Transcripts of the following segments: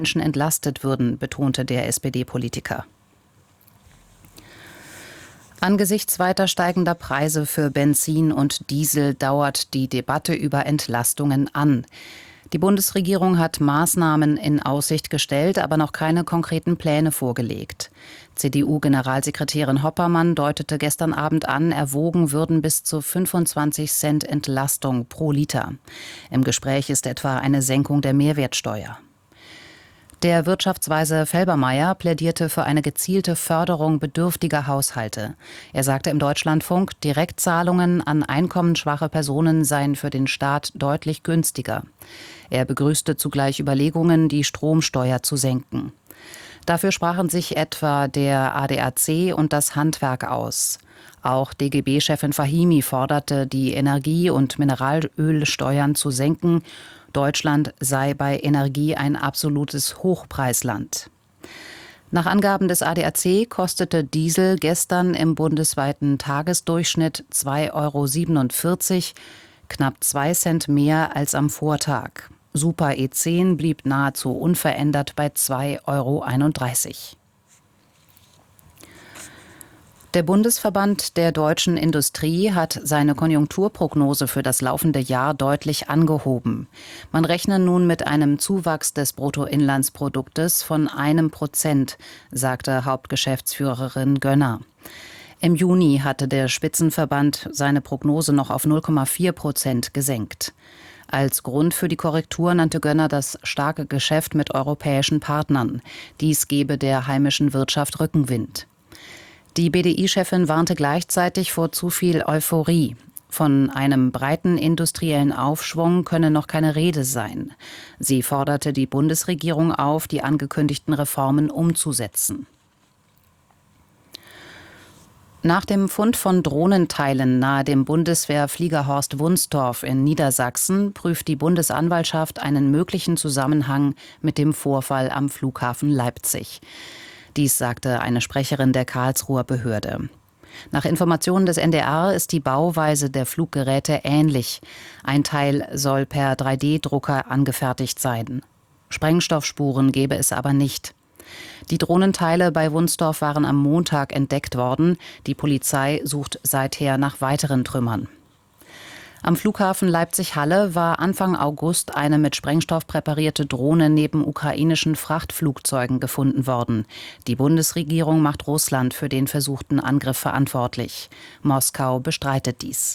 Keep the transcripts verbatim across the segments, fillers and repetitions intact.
Menschen entlastet würden, betonte der S P D-Politiker. Angesichts weiter steigender Preise für Benzin und Diesel dauert die Debatte über Entlastungen an. Die Bundesregierung hat Maßnahmen in Aussicht gestellt, aber noch keine konkreten Pläne vorgelegt. C D U-Generalsekretärin Hoppermann deutete gestern Abend an, erwogen würden bis zu fünfundzwanzig Cent Entlastung pro Liter. Im Gespräch ist etwa eine Senkung der Mehrwertsteuer. Der Wirtschaftsweise Felbermayr plädierte für eine gezielte Förderung bedürftiger Haushalte. Er sagte im Deutschlandfunk, Direktzahlungen an einkommensschwache Personen seien für den Staat deutlich günstiger. Er begrüßte zugleich Überlegungen, die Stromsteuer zu senken. Dafür sprachen sich etwa der A D A C und das Handwerk aus. Auch D G B-Chefin Fahimi forderte, die Energie- und Mineralölsteuern zu senken. Deutschland sei bei Energie ein absolutes Hochpreisland. Nach Angaben des A D A C kostete Diesel gestern im bundesweiten Tagesdurchschnitt zwei Euro siebenundvierzig, knapp zwei Cent mehr als am Vortag. Super E zehn blieb nahezu unverändert bei zwei Euro einunddreißig. Der Bundesverband der deutschen Industrie hat seine Konjunkturprognose für das laufende Jahr deutlich angehoben. Man rechne nun mit einem Zuwachs des Bruttoinlandsproduktes von einem Prozent, sagte Hauptgeschäftsführerin Gönner. Im Juni hatte der Spitzenverband seine Prognose noch auf null Komma vier Prozent gesenkt. Als Grund für die Korrektur nannte Gönner das starke Geschäft mit europäischen Partnern. Dies gebe der heimischen Wirtschaft Rückenwind. Die B D I-Chefin warnte gleichzeitig vor zu viel Euphorie. Von einem breiten industriellen Aufschwung könne noch keine Rede sein. Sie forderte die Bundesregierung auf, die angekündigten Reformen umzusetzen. Nach dem Fund von Drohnenteilen nahe dem Bundeswehrfliegerhorst Wunstorf in Niedersachsen prüft die Bundesanwaltschaft einen möglichen Zusammenhang mit dem Vorfall am Flughafen Leipzig. Dies sagte eine Sprecherin der Karlsruher Behörde. Nach Informationen des N D R ist die Bauweise der Fluggeräte ähnlich. Ein Teil soll per drei D Drucker angefertigt sein. Sprengstoffspuren gebe es aber nicht. Die Drohnenteile bei Wunstorf waren am Montag entdeckt worden. Die Polizei sucht seither nach weiteren Trümmern. Am Flughafen Leipzig-Halle war Anfang August eine mit Sprengstoff präparierte Drohne neben ukrainischen Frachtflugzeugen gefunden worden. Die Bundesregierung macht Russland für den versuchten Angriff verantwortlich. Moskau bestreitet dies.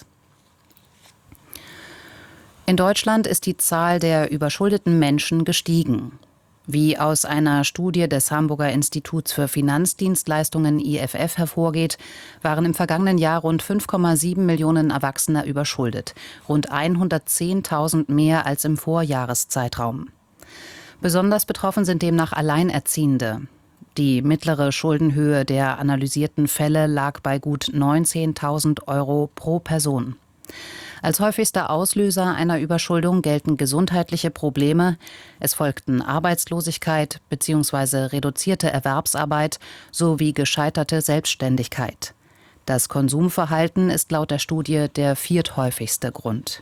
In Deutschland ist die Zahl der überschuldeten Menschen gestiegen. Wie aus einer Studie des Hamburger Instituts für Finanzdienstleistungen I F F hervorgeht, waren im vergangenen Jahr rund fünf Komma sieben Millionen Erwachsene überschuldet, rund hundertzehntausend mehr als im Vorjahreszeitraum. Besonders betroffen sind demnach Alleinerziehende. Die mittlere Schuldenhöhe der analysierten Fälle lag bei gut neunzehntausend Euro pro Person. Als häufigster Auslöser einer Überschuldung gelten gesundheitliche Probleme. Es folgten Arbeitslosigkeit bzw. reduzierte Erwerbsarbeit sowie gescheiterte Selbstständigkeit. Das Konsumverhalten ist laut der Studie der vierthäufigste Grund.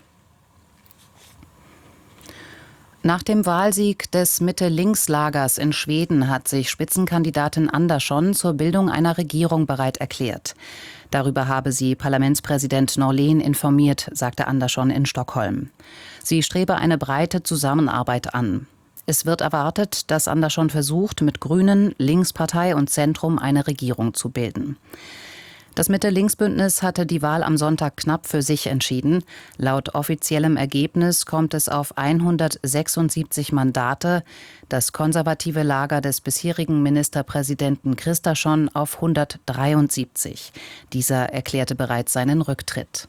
Nach dem Wahlsieg des Mitte-Links-Lagers in Schweden hat sich Spitzenkandidatin Andersson zur Bildung einer Regierung bereit erklärt. Darüber habe sie Parlamentspräsident Norlén informiert, sagte Andersson in Stockholm. Sie strebe eine breite Zusammenarbeit an. Es wird erwartet, dass Andersson versucht, mit Grünen, Linkspartei und Zentrum eine Regierung zu bilden. Das Mitte-Links-Bündnis hatte die Wahl am Sonntag knapp für sich entschieden. Laut offiziellem Ergebnis kommt es auf hundertsechsundsiebzig Mandate, das konservative Lager des bisherigen Ministerpräsidenten Kristersson auf hundertdreiundsiebzig. Dieser erklärte bereits seinen Rücktritt.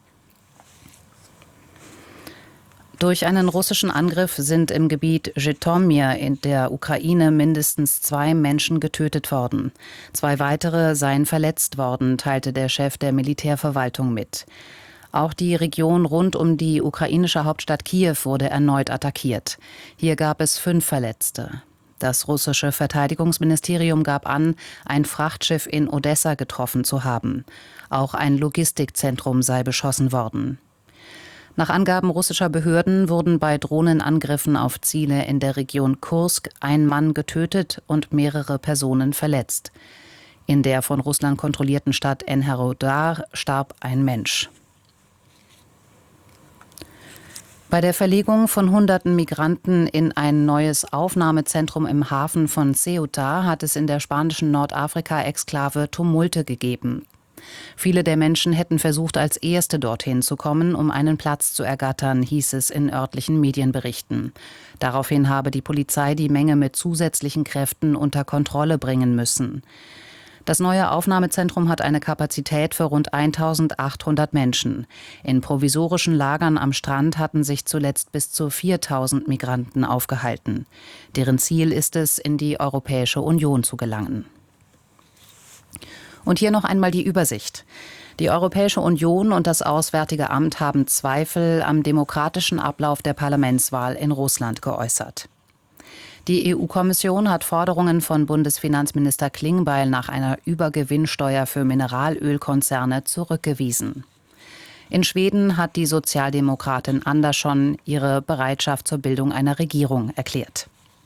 Durch einen russischen Angriff sind im Gebiet Zhytomyr in der Ukraine mindestens zwei Menschen getötet worden. Zwei weitere seien verletzt worden, teilte der Chef der Militärverwaltung mit. Auch die Region rund um die ukrainische Hauptstadt Kiew wurde erneut attackiert. Hier gab es fünf Verletzte. Das russische Verteidigungsministerium gab an, ein Frachtschiff in Odessa getroffen zu haben. Auch ein Logistikzentrum sei beschossen worden. Nach Angaben russischer Behörden wurden bei Drohnenangriffen auf Ziele in der Region Kursk ein Mann getötet und mehrere Personen verletzt. In der von Russland kontrollierten Stadt Enherodar starb ein Mensch. Bei der Verlegung von hunderten Migranten in ein neues Aufnahmezentrum im Hafen von Ceuta hat es in der spanischen Nordafrika-Exklave Tumulte gegeben. Viele der Menschen hätten versucht, als Erste dorthin zu kommen, um einen Platz zu ergattern, hieß es in örtlichen Medienberichten. Daraufhin habe die Polizei die Menge mit zusätzlichen Kräften unter Kontrolle bringen müssen. Das neue Aufnahmezentrum hat eine Kapazität für rund eintausendachthundert Menschen. In provisorischen Lagern am Strand hatten sich zuletzt bis zu viertausend Migranten aufgehalten. Deren Ziel ist es, in die Europäische Union zu gelangen. Und hier noch einmal die Übersicht. Die Europäische Union und das Auswärtige Amt haben Zweifel am demokratischen Ablauf der Parlamentswahl in Russland geäußert. Die E U-Kommission hat Forderungen von Bundesfinanzminister Klingbeil nach einer Übergewinnsteuer für Mineralölkonzerne zurückgewiesen. In Schweden hat die Sozialdemokratin Andersson ihre Bereitschaft zur Bildung einer Regierung erklärt.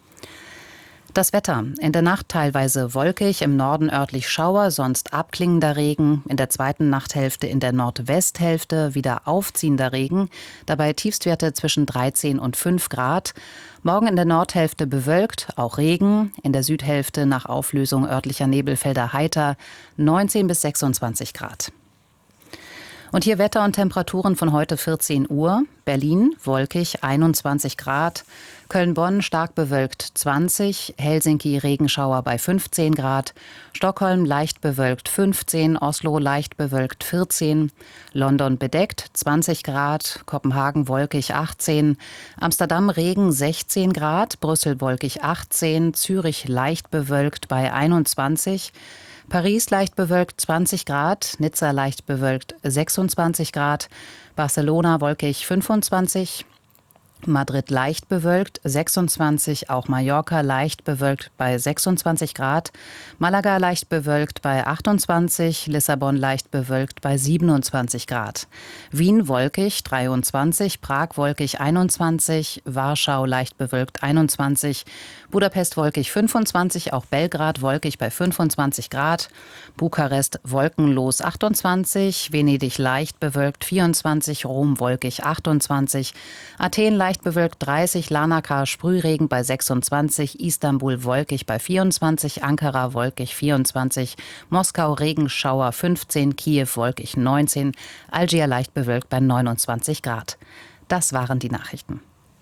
Das Wetter. In der Nacht teilweise wolkig, im Norden örtlich Schauer, sonst abklingender Regen. In der zweiten Nachthälfte in der Nordwesthälfte wieder aufziehender Regen. Dabei Tiefstwerte zwischen dreizehn und fünf Grad. Morgen in der Nordhälfte bewölkt, auch Regen. In der Südhälfte nach Auflösung örtlicher Nebelfelder heiter, neunzehn bis sechsundzwanzig Grad. Und hier Wetter und Temperaturen von heute vierzehn Uhr. Berlin wolkig, einundzwanzig Grad. Köln-Bonn stark bewölkt zwanzig, Helsinki Regenschauer bei fünfzehn Grad, Stockholm leicht bewölkt fünfzehn, Oslo leicht bewölkt vierzehn, London bedeckt zwanzig Grad, Kopenhagen wolkig achtzehn, Amsterdam Regen sechzehn Grad, Brüssel wolkig achtzehn, Zürich leicht bewölkt bei einundzwanzig, Paris leicht bewölkt zwanzig Grad, Nizza leicht bewölkt sechsundzwanzig Grad, Barcelona wolkig fünfundzwanzig, Madrid leicht bewölkt, sechsundzwanzig, auch Mallorca leicht bewölkt bei sechsundzwanzig Grad, Malaga leicht bewölkt bei achtundzwanzig, Lissabon leicht bewölkt bei siebenundzwanzig Grad, Wien wolkig dreiundzwanzig, Prag wolkig einundzwanzig, Warschau leicht bewölkt einundzwanzig, Budapest wolkig fünfundzwanzig, auch Belgrad wolkig bei fünfundzwanzig Grad, Bukarest wolkenlos achtundzwanzig, Venedig leicht bewölkt vierundzwanzig, Rom wolkig achtundzwanzig, Athen leicht bewölkt dreißig, Larnaca Sprühregen bei sechsundzwanzig, Istanbul wolkig bei vierundzwanzig, Ankara wolkig vierundzwanzig, Moskau Regenschauer fünfzehn, Kiew wolkig neunzehn, Algier leicht bewölkt bei neunundzwanzig Grad. Das waren die Nachrichten.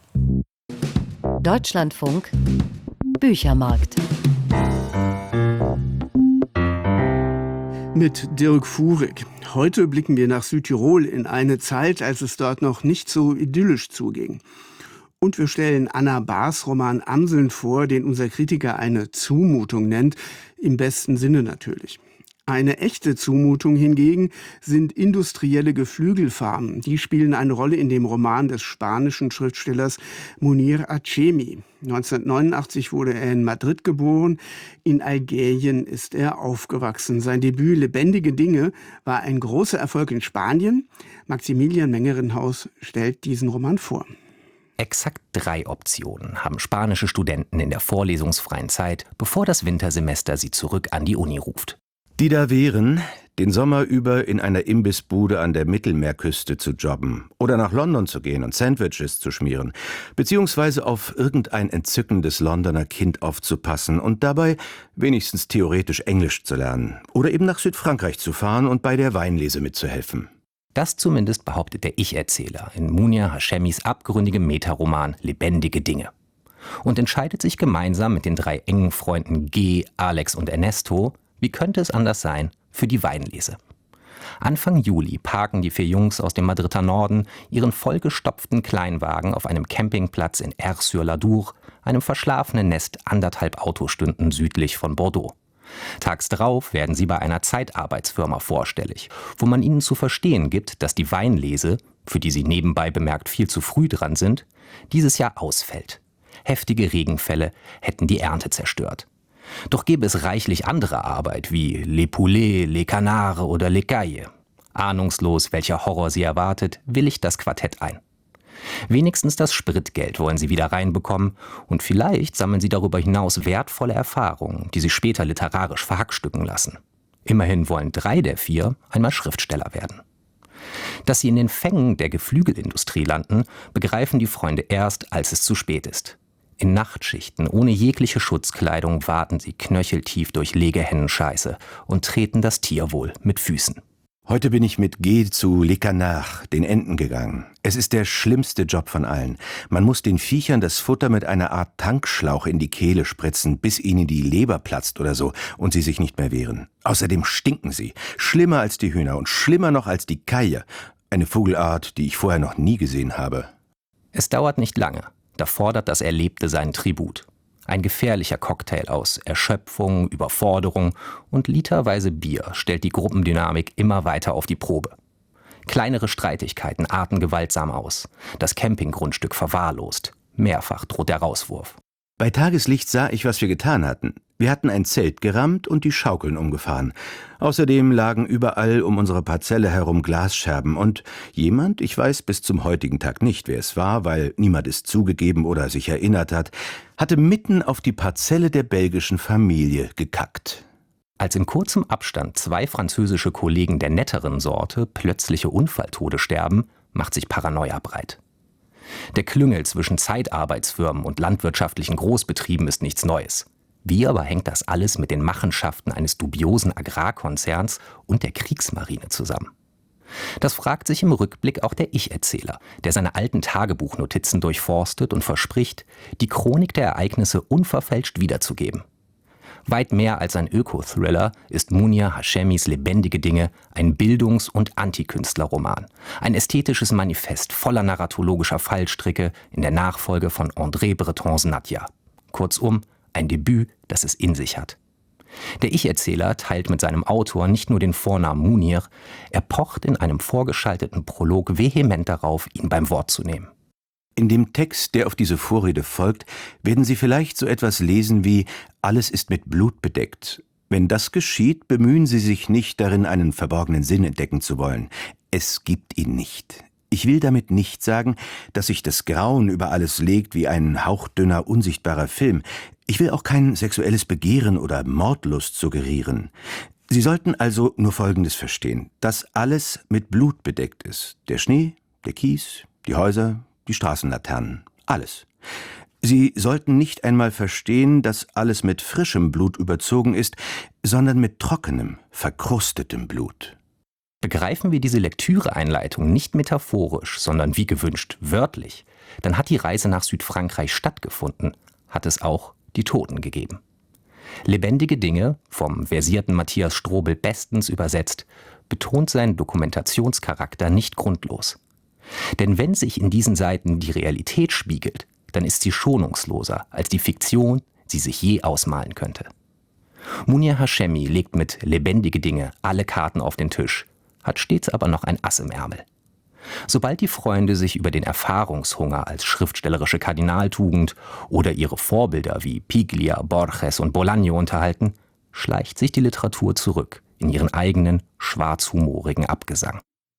Deutschlandfunk Büchermarkt. Mit Dirk Fuhrig. Heute blicken wir nach Südtirol in eine Zeit, als es dort noch nicht so idyllisch zuging. Und wir stellen Anna Bahrs Roman Amseln vor, den unser Kritiker eine Zumutung nennt, im besten Sinne natürlich. Eine echte Zumutung hingegen sind industrielle Geflügelfarmen. Die spielen eine Rolle in dem Roman des spanischen Schriftstellers Munir Achemi. neunzehnhundertneunundachtzig wurde er in Madrid geboren. In Algerien ist er aufgewachsen. Sein Debüt Lebendige Dinge war ein großer Erfolg in Spanien. Maximilian Mengerenhaus stellt diesen Roman vor. Exakt drei Optionen haben spanische Studenten in der vorlesungsfreien Zeit, bevor das Wintersemester sie zurück an die Uni ruft. Die da wären, den Sommer über in einer Imbissbude an der Mittelmeerküste zu jobben oder nach London zu gehen und Sandwiches zu schmieren, beziehungsweise auf irgendein entzückendes Londoner Kind aufzupassen und dabei wenigstens theoretisch Englisch zu lernen oder eben nach Südfrankreich zu fahren und bei der Weinlese mitzuhelfen. Das zumindest behauptet der Ich-Erzähler in Munir Hachemis abgründigem Metaroman Lebendige Dinge. Und entscheidet sich gemeinsam mit den drei engen Freunden G, Alex und Ernesto, wie könnte es anders sein, für die Weinlese. Anfang Juli parken die vier Jungs aus dem Madrider Norden ihren vollgestopften Kleinwagen auf einem Campingplatz in Aire-sur-l'Adour, einem verschlafenen Nest anderthalb Autostunden südlich von Bordeaux. Tags darauf werden sie bei einer Zeitarbeitsfirma vorstellig, wo man ihnen zu verstehen gibt, dass die Weinlese, für die sie nebenbei bemerkt viel zu früh dran sind, dieses Jahr ausfällt. Heftige Regenfälle hätten die Ernte zerstört. Doch gäbe es reichlich andere Arbeit wie Les Poulets, Les Canards oder Les Cailles. Ahnungslos, welcher Horror sie erwartet, willigt das Quartett ein. Wenigstens das Spritgeld wollen sie wieder reinbekommen und vielleicht sammeln sie darüber hinaus wertvolle Erfahrungen, die sie später literarisch verhackstücken lassen. Immerhin wollen drei der vier einmal Schriftsteller werden. Dass sie in den Fängen der Geflügelindustrie landen, begreifen die Freunde erst, als es zu spät ist. In Nachtschichten, ohne jegliche Schutzkleidung, warten sie knöcheltief durch Legehennenscheiße und treten das Tierwohl mit Füßen. Heute bin ich mit G zu Le Canard, den Enten, gegangen. Es ist der schlimmste Job von allen. Man muss den Viechern das Futter mit einer Art Tankschlauch in die Kehle spritzen, bis ihnen die Leber platzt oder so und sie sich nicht mehr wehren. Außerdem stinken sie. Schlimmer als die Hühner und schlimmer noch als die Kaie. Eine Vogelart, die ich vorher noch nie gesehen habe. Es dauert nicht lange. Da fordert das Erlebte seinen Tribut. Ein gefährlicher Cocktail aus Erschöpfung, Überforderung und literweise Bier stellt die Gruppendynamik immer weiter auf die Probe. Kleinere Streitigkeiten arten gewaltsam aus. Das Campinggrundstück verwahrlost. Mehrfach droht der Rauswurf. Bei Tageslicht sah ich, was wir getan hatten. Wir hatten ein Zelt gerammt und die Schaukeln umgefahren. Außerdem lagen überall um unsere Parzelle herum Glasscherben und jemand, ich weiß bis zum heutigen Tag nicht, wer es war, weil niemand es zugegeben oder sich erinnert hat, hatte mitten auf die Parzelle der belgischen Familie gekackt. Als in kurzem Abstand zwei französische Kollegen der netteren Sorte plötzliche Unfalltode sterben, macht sich Paranoia breit. Der Klüngel zwischen Zeitarbeitsfirmen und landwirtschaftlichen Großbetrieben ist nichts Neues. Wie aber hängt das alles mit den Machenschaften eines dubiosen Agrarkonzerns und der Kriegsmarine zusammen? Das fragt sich im Rückblick auch der Ich-Erzähler, der seine alten Tagebuchnotizen durchforstet und verspricht, die Chronik der Ereignisse unverfälscht wiederzugeben. Weit mehr als ein Öko-Thriller ist Munir Hashemis Lebendige Dinge ein Bildungs- und Antikünstlerroman. Ein ästhetisches Manifest voller narratologischer Fallstricke in der Nachfolge von André Bretons Nadja. Kurzum, ein Debüt, das es in sich hat. Der Ich-Erzähler teilt mit seinem Autor nicht nur den Vornamen Munir, er pocht in einem vorgeschalteten Prolog vehement darauf, ihn beim Wort zu nehmen. In dem Text, der auf diese Vorrede folgt, werden Sie vielleicht so etwas lesen wie »Alles ist mit Blut bedeckt«. Wenn das geschieht, bemühen Sie sich nicht, darin einen verborgenen Sinn entdecken zu wollen. Es gibt ihn nicht. Ich will damit nicht sagen, dass sich das Grauen über alles legt wie ein hauchdünner, unsichtbarer Film. Ich will auch kein sexuelles Begehren oder Mordlust suggerieren. Sie sollten also nur Folgendes verstehen, dass alles mit Blut bedeckt ist. Der Schnee, der Kies, die Häuser, die Straßenlaternen, alles. Sie sollten nicht einmal verstehen, dass alles mit frischem Blut überzogen ist, sondern mit trockenem, verkrustetem Blut. Begreifen wir diese Lektüreeinleitung nicht metaphorisch, sondern wie gewünscht wörtlich, dann hat die Reise nach Südfrankreich stattgefunden, hat es auch die Toten gegeben. Lebendige Dinge, vom versierten Matthias Strobel bestens übersetzt, betont seinen Dokumentationscharakter nicht grundlos. Denn wenn sich in diesen Seiten die Realität spiegelt, dann ist sie schonungsloser, als die Fiktion sie sich je ausmalen könnte. Munir Hashemi legt mit Lebendige Dinge alle Karten auf den Tisch, hat stets aber noch ein Ass im Ärmel. Sobald die Freunde sich über den Erfahrungshunger als schriftstellerische Kardinaltugend oder ihre Vorbilder wie Piglia, Borges und Bolaño unterhalten, schleicht sich die Literatur zurück in ihren eigenen schwarzhumorigen Abgesang.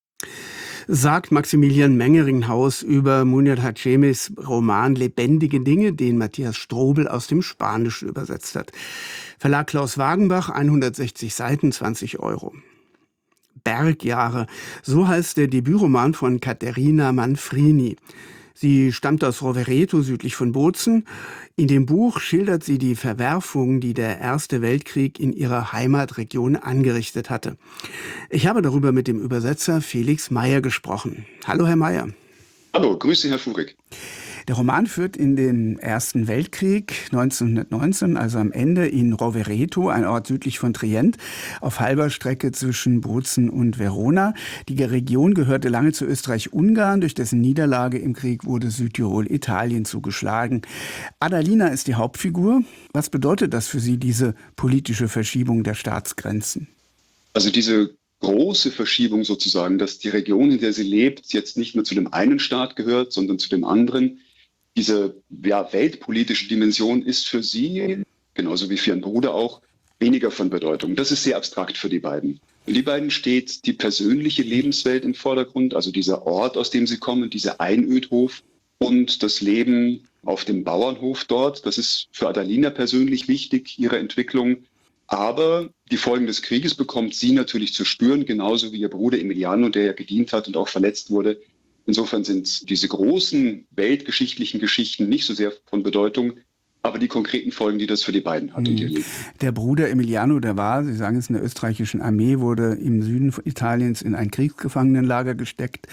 Sagt Maximilian Mengeringhaus über Munir Hashemis Roman Lebendige Dinge, den Matthias Strobel aus dem Spanischen übersetzt hat. Verlag Klaus Wagenbach, hundertsechzig Seiten, zwanzig Euro. Bergjahre, so heißt der Debütroman von Caterina Manfrini. Sie stammt aus Rovereto südlich von Bozen. In dem Buch schildert sie die Verwerfungen, die der Erste Weltkrieg in ihrer Heimatregion angerichtet hatte. Ich habe darüber mit dem Übersetzer Felix Meyer gesprochen. Hallo, Herr Meyer. Hallo, grüße, Herr Furig. Der Roman führt in den Ersten Weltkrieg neunzehnhundertneunzehn, also am Ende, in Rovereto, ein Ort südlich von Trient, auf halber Strecke zwischen Bozen und Verona. Die Region gehörte lange zu Österreich-Ungarn. Durch dessen Niederlage im Krieg wurde Südtirol Italien zugeschlagen. Adalina ist die Hauptfigur. Was bedeutet das für Sie, diese politische Verschiebung der Staatsgrenzen? Also diese große Verschiebung sozusagen, dass die Region, in der sie lebt, jetzt nicht nur zu dem einen Staat gehört, sondern zu dem anderen. Diese ja, weltpolitische Dimension ist für sie, genauso wie für ihren Bruder auch, weniger von Bedeutung. Das ist sehr abstrakt für die beiden. Und die beiden steht die persönliche Lebenswelt im Vordergrund, also dieser Ort, aus dem sie kommen, dieser Einödhof und das Leben auf dem Bauernhof dort. Das ist für Adalina persönlich wichtig, ihre Entwicklung. Aber die Folgen des Krieges bekommt sie natürlich zu spüren, genauso wie ihr Bruder Emiliano, der ja gedient hat und auch verletzt wurde. Insofern sind diese großen weltgeschichtlichen Geschichten nicht so sehr von Bedeutung, aber die konkreten Folgen, die das für die beiden hat in ihr Leben. Der Bruder Emiliano, der war, Sie sagen es, in der österreichischen Armee, wurde im Süden Italiens in ein Kriegsgefangenenlager gesteckt,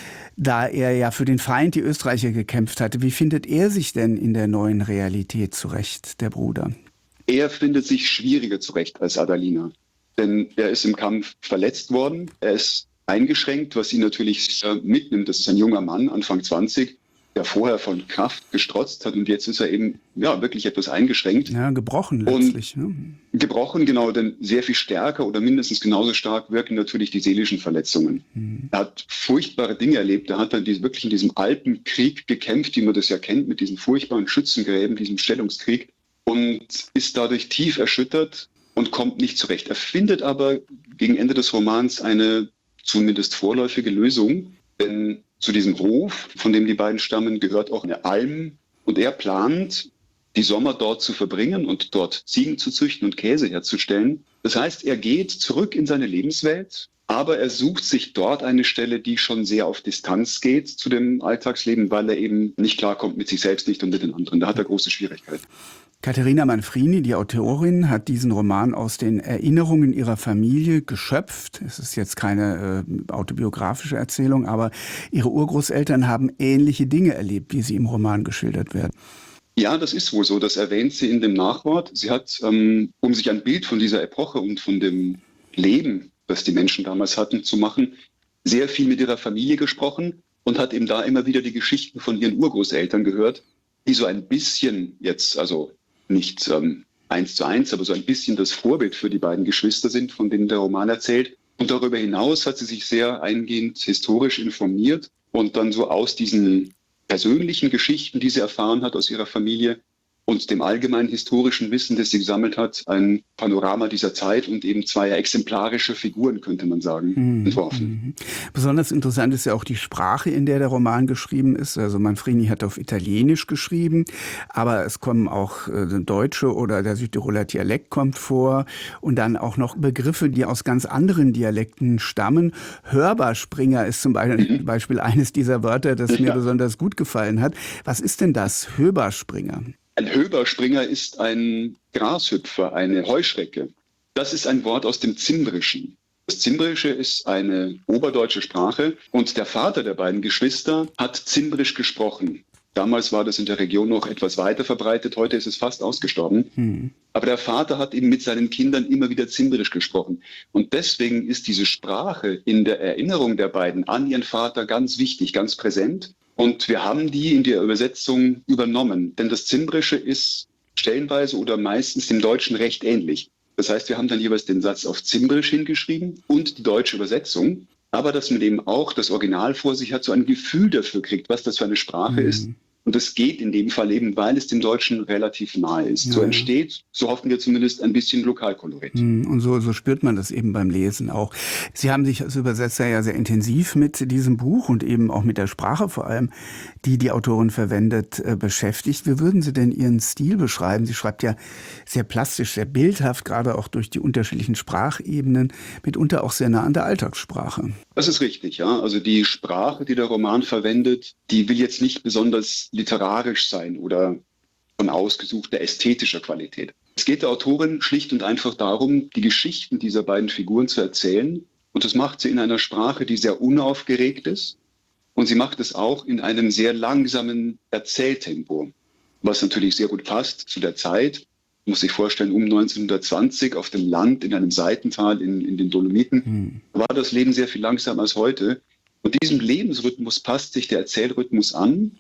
da er ja für den Feind, die Österreicher, gekämpft hatte. Wie findet er sich denn in der neuen Realität zurecht, der Bruder? Er findet sich schwieriger zurecht als Adalina, denn er ist im Kampf verletzt worden, er ist eingeschränkt, was ihn natürlich sehr mitnimmt. Das ist ein junger Mann, Anfang zwanzig, der vorher von Kraft gestrotzt hat und jetzt ist er eben ja wirklich etwas eingeschränkt. Ja, gebrochen letztlich. Und ne? Gebrochen, genau, denn sehr viel stärker oder mindestens genauso stark wirken natürlich die seelischen Verletzungen. Mhm. Er hat furchtbare Dinge erlebt. Er hat dann diese, wirklich in diesem Alpenkrieg gekämpft, wie man das ja kennt, mit diesen furchtbaren Schützengräben, diesem Stellungskrieg, und ist dadurch tief erschüttert und kommt nicht zurecht. Er findet aber gegen Ende des Romans eine zumindest vorläufige Lösung, denn zu diesem Hof, von dem die beiden stammen, gehört auch eine Alm und er plant, die Sommer dort zu verbringen und dort Ziegen zu züchten und Käse herzustellen. Das heißt, er geht zurück in seine Lebenswelt, aber er sucht sich dort eine Stelle, die schon sehr auf Distanz geht zu dem Alltagsleben, weil er eben nicht klarkommt mit sich selbst nicht und mit den anderen. Da hat er große Schwierigkeiten. Caterina Manfrini, die Autorin, hat diesen Roman aus den Erinnerungen ihrer Familie geschöpft. Es ist jetzt keine äh, autobiografische Erzählung, aber ihre Urgroßeltern haben ähnliche Dinge erlebt, wie sie im Roman geschildert werden. Ja, das ist wohl so. Das erwähnt sie in dem Nachwort. Sie hat, ähm, um sich ein Bild von dieser Epoche und von dem Leben, das die Menschen damals hatten, zu machen, sehr viel mit ihrer Familie gesprochen und hat eben da immer wieder die Geschichten von ihren Urgroßeltern gehört, die so ein bisschen jetzt, also nicht ähm, eins zu eins, aber so ein bisschen das Vorbild für die beiden Geschwister sind, von denen der Roman erzählt. Und darüber hinaus hat sie sich sehr eingehend historisch informiert und dann so aus diesen persönlichen Geschichten, die sie erfahren hat aus ihrer Familie und dem allgemeinen historischen Wissen, das sie gesammelt hat, ein Panorama dieser Zeit und eben zwei exemplarische Figuren, könnte man sagen, mhm. entworfen. Besonders interessant ist ja auch die Sprache, in der der Roman geschrieben ist. Also Manfrini hat auf Italienisch geschrieben, aber es kommen auch äh, Deutsche oder der Südtiroler Dialekt kommt vor und dann auch noch Begriffe, die aus ganz anderen Dialekten stammen. Hörbaspringer ist zum Beispiel, mhm. Beispiel eines dieser Wörter, das ja. mir besonders gut gefallen hat. Was ist denn das, Hörbaspringer? Ein Höberspringer ist ein Grashüpfer, eine Heuschrecke. Das ist ein Wort aus dem Zimbrischen. Das Zimbrische ist eine oberdeutsche Sprache und der Vater der beiden Geschwister hat Zimbrisch gesprochen. Damals war das in der Region noch etwas weiter verbreitet, heute ist es fast ausgestorben. Hm. Aber der Vater hat eben mit seinen Kindern immer wieder Zimbrisch gesprochen. Und deswegen ist diese Sprache in der Erinnerung der beiden an ihren Vater ganz wichtig, ganz präsent. Und wir haben die in der Übersetzung übernommen, denn das Zimbrische ist stellenweise oder meistens dem Deutschen recht ähnlich. Das heißt, wir haben dann jeweils den Satz auf Zimbrisch hingeschrieben und die deutsche Übersetzung, aber dass man eben auch das Original vor sich hat, so ein Gefühl dafür kriegt, was das für eine Sprache mhm. ist. Und das geht in dem Fall eben, weil es dem Deutschen relativ nahe ist. Ja. So entsteht, so hoffen wir zumindest, ein bisschen Lokalkolorit. Und so, so spürt man das eben beim Lesen auch. Sie haben sich als Übersetzer ja sehr intensiv mit diesem Buch und eben auch mit der Sprache vor allem, die die Autorin verwendet, äh, beschäftigt. Wie würden Sie denn Ihren Stil beschreiben? Sie schreibt ja sehr plastisch, sehr bildhaft, gerade auch durch die unterschiedlichen Sprachebenen, mitunter auch sehr nah an der Alltagssprache. Das ist richtig, ja. Also die Sprache, die der Roman verwendet, die will jetzt nicht besonders literarisch sein oder von ausgesuchter ästhetischer Qualität. Es geht der Autorin schlicht und einfach darum, die Geschichten dieser beiden Figuren zu erzählen. Und das macht sie in einer Sprache, die sehr unaufgeregt ist. Und sie macht es auch in einem sehr langsamen Erzähltempo, was natürlich sehr gut passt zu der Zeit. Man muss sich vorstellen, um neunzehnhundertzwanzig auf dem Land in einem Seitental in, in den Dolomiten hm. war das Leben sehr viel langsamer als heute. Und diesem Lebensrhythmus passt sich der Erzählrhythmus an.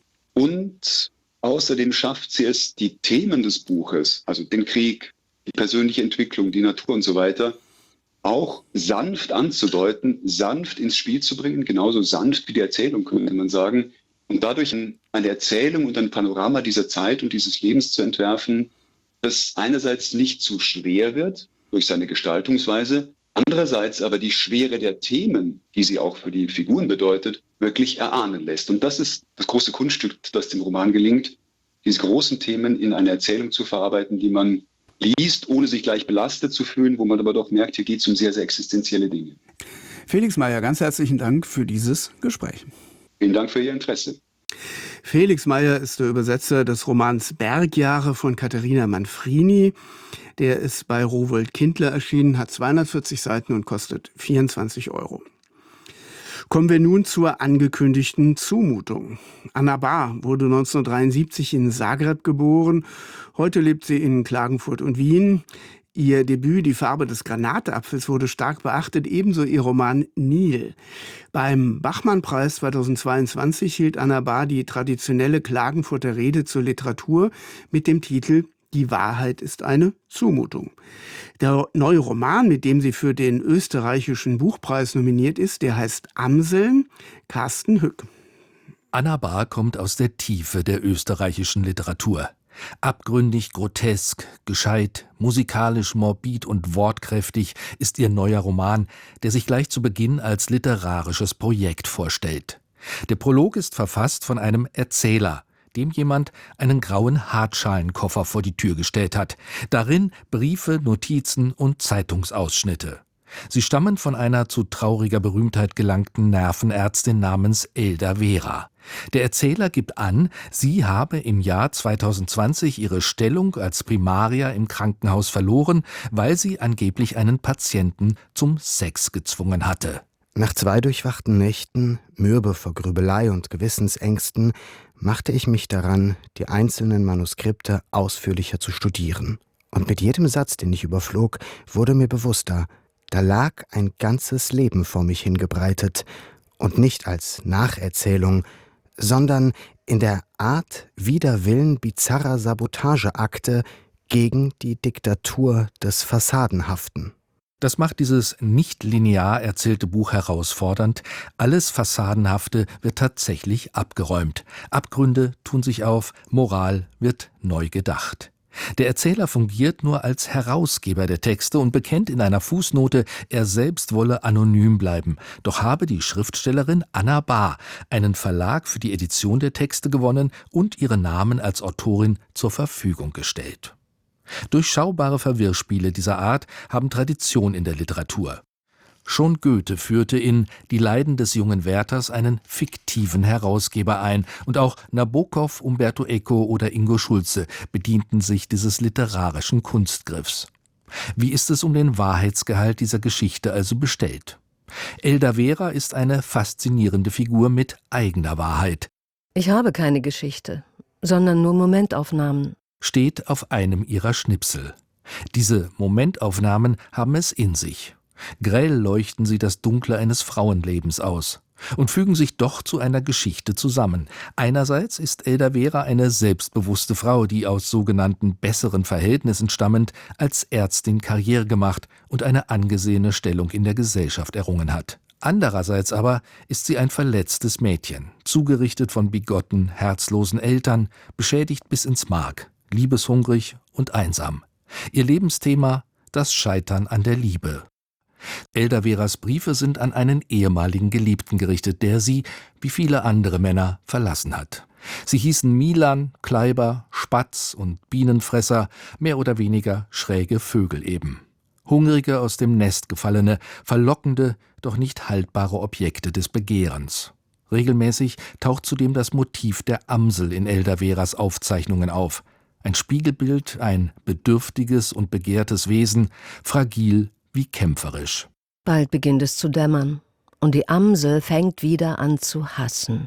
Und außerdem schafft sie es, die Themen des Buches, also den Krieg, die persönliche Entwicklung, die Natur und so weiter, auch sanft anzudeuten, sanft ins Spiel zu bringen, genauso sanft wie die Erzählung, könnte man sagen. Und dadurch eine Erzählung und ein Panorama dieser Zeit und dieses Lebens zu entwerfen, das einerseits nicht zu schwer wird durch seine Gestaltungsweise, andererseits aber die Schwere der Themen, die sie auch für die Figuren bedeutet, wirklich erahnen lässt. Und das ist das große Kunststück, das dem Roman gelingt, diese großen Themen in eine Erzählung zu verarbeiten, die man liest, ohne sich gleich belastet zu fühlen, wo man aber doch merkt, hier geht es um sehr, sehr existenzielle Dinge. Felix Meyer, ganz herzlichen Dank für dieses Gespräch. Vielen Dank für Ihr Interesse. Felix Meyer ist der Übersetzer des Romans Bergjahre von Katharina Manfrini. Der ist bei Rowohlt Kindler erschienen, hat zweihundertvierzig Seiten und kostet vierundzwanzig Euro. Kommen wir nun zur angekündigten Zumutung. Anna Bahr wurde neunzehnhundertdreiundsiebzig in Zagreb geboren. Heute lebt sie in Klagenfurt und Wien. Ihr Debüt Die Farbe des Granatapfels wurde stark beachtet, ebenso ihr Roman Nil. Beim Bachmann-Preis zweitausendzweiundzwanzig hielt Anna Bahr die traditionelle Klagenfurter Rede zur Literatur mit dem Titel Die Wahrheit ist eine Zumutung. Der neue Roman, mit dem sie für den österreichischen Buchpreis nominiert ist, der heißt Amseln. Carsten Hück. Anna Bahr kommt aus der Tiefe der österreichischen Literatur. Abgründig grotesk, gescheit, musikalisch morbid und wortkräftig ist ihr neuer Roman, der sich gleich zu Beginn als literarisches Projekt vorstellt. Der Prolog ist verfasst von einem Erzähler, dem jemand einen grauen Hartschalenkoffer vor die Tür gestellt hat. Darin Briefe, Notizen und Zeitungsausschnitte. Sie stammen von einer zu trauriger Berühmtheit gelangten Nervenärztin namens Elda Vera. Der Erzähler gibt an, sie habe im Jahr zweitausendzwanzig ihre Stellung als Primaria im Krankenhaus verloren, weil sie angeblich einen Patienten zum Sex gezwungen hatte. Nach zwei durchwachten Nächten, mürbe vor Grübelei und Gewissensängsten, machte ich mich daran, die einzelnen Manuskripte ausführlicher zu studieren. Und mit jedem Satz, den ich überflog, wurde mir bewusster, da lag ein ganzes Leben vor mich hingebreitet und nicht als Nacherzählung, sondern in der Art wider Willen bizarrer Sabotageakte gegen die Diktatur des Fassadenhaften. Das macht dieses nicht linear erzählte Buch herausfordernd. Alles Fassadenhafte wird tatsächlich abgeräumt. Abgründe tun sich auf, Moral wird neu gedacht. Der Erzähler fungiert nur als Herausgeber der Texte und bekennt in einer Fußnote, er selbst wolle anonym bleiben. Doch habe die Schriftstellerin Anna Bahr einen Verlag für die Edition der Texte gewonnen und ihren Namen als Autorin zur Verfügung gestellt. Durchschaubare Verwirrspiele dieser Art haben Tradition in der Literatur. Schon Goethe führte in Die Leiden des jungen Werthers einen fiktiven Herausgeber ein, und auch Nabokov, Umberto Eco oder Ingo Schulze bedienten sich dieses literarischen Kunstgriffs. Wie ist es um den Wahrheitsgehalt dieser Geschichte also bestellt? Elda Vera ist eine faszinierende Figur mit eigener Wahrheit. Ich habe keine Geschichte, sondern nur Momentaufnahmen. Steht auf einem ihrer Schnipsel. Diese Momentaufnahmen haben es in sich. Grell leuchten sie das Dunkle eines Frauenlebens aus und fügen sich doch zu einer Geschichte zusammen. Einerseits ist Elda Vera eine selbstbewusste Frau, die aus sogenannten besseren Verhältnissen stammend als Ärztin Karriere gemacht und eine angesehene Stellung in der Gesellschaft errungen hat. Andererseits aber ist sie ein verletztes Mädchen, zugerichtet von bigotten, herzlosen Eltern, beschädigt bis ins Mark, liebeshungrig und einsam. Ihr Lebensthema: das Scheitern an der Liebe. Elda Veras Briefe sind an einen ehemaligen Geliebten gerichtet, der sie, wie viele andere Männer, verlassen hat. Sie hießen Milan, Kleiber, Spatz und Bienenfresser, mehr oder weniger schräge Vögel eben. Hungrige, aus dem Nest gefallene, verlockende, doch nicht haltbare Objekte des Begehrens. Regelmäßig taucht zudem das Motiv der Amsel in Elda Veras Aufzeichnungen auf. Ein Spiegelbild, ein bedürftiges und begehrtes Wesen, fragil wie kämpferisch. Bald beginnt es zu dämmern und die Amsel fängt wieder an zu hassen.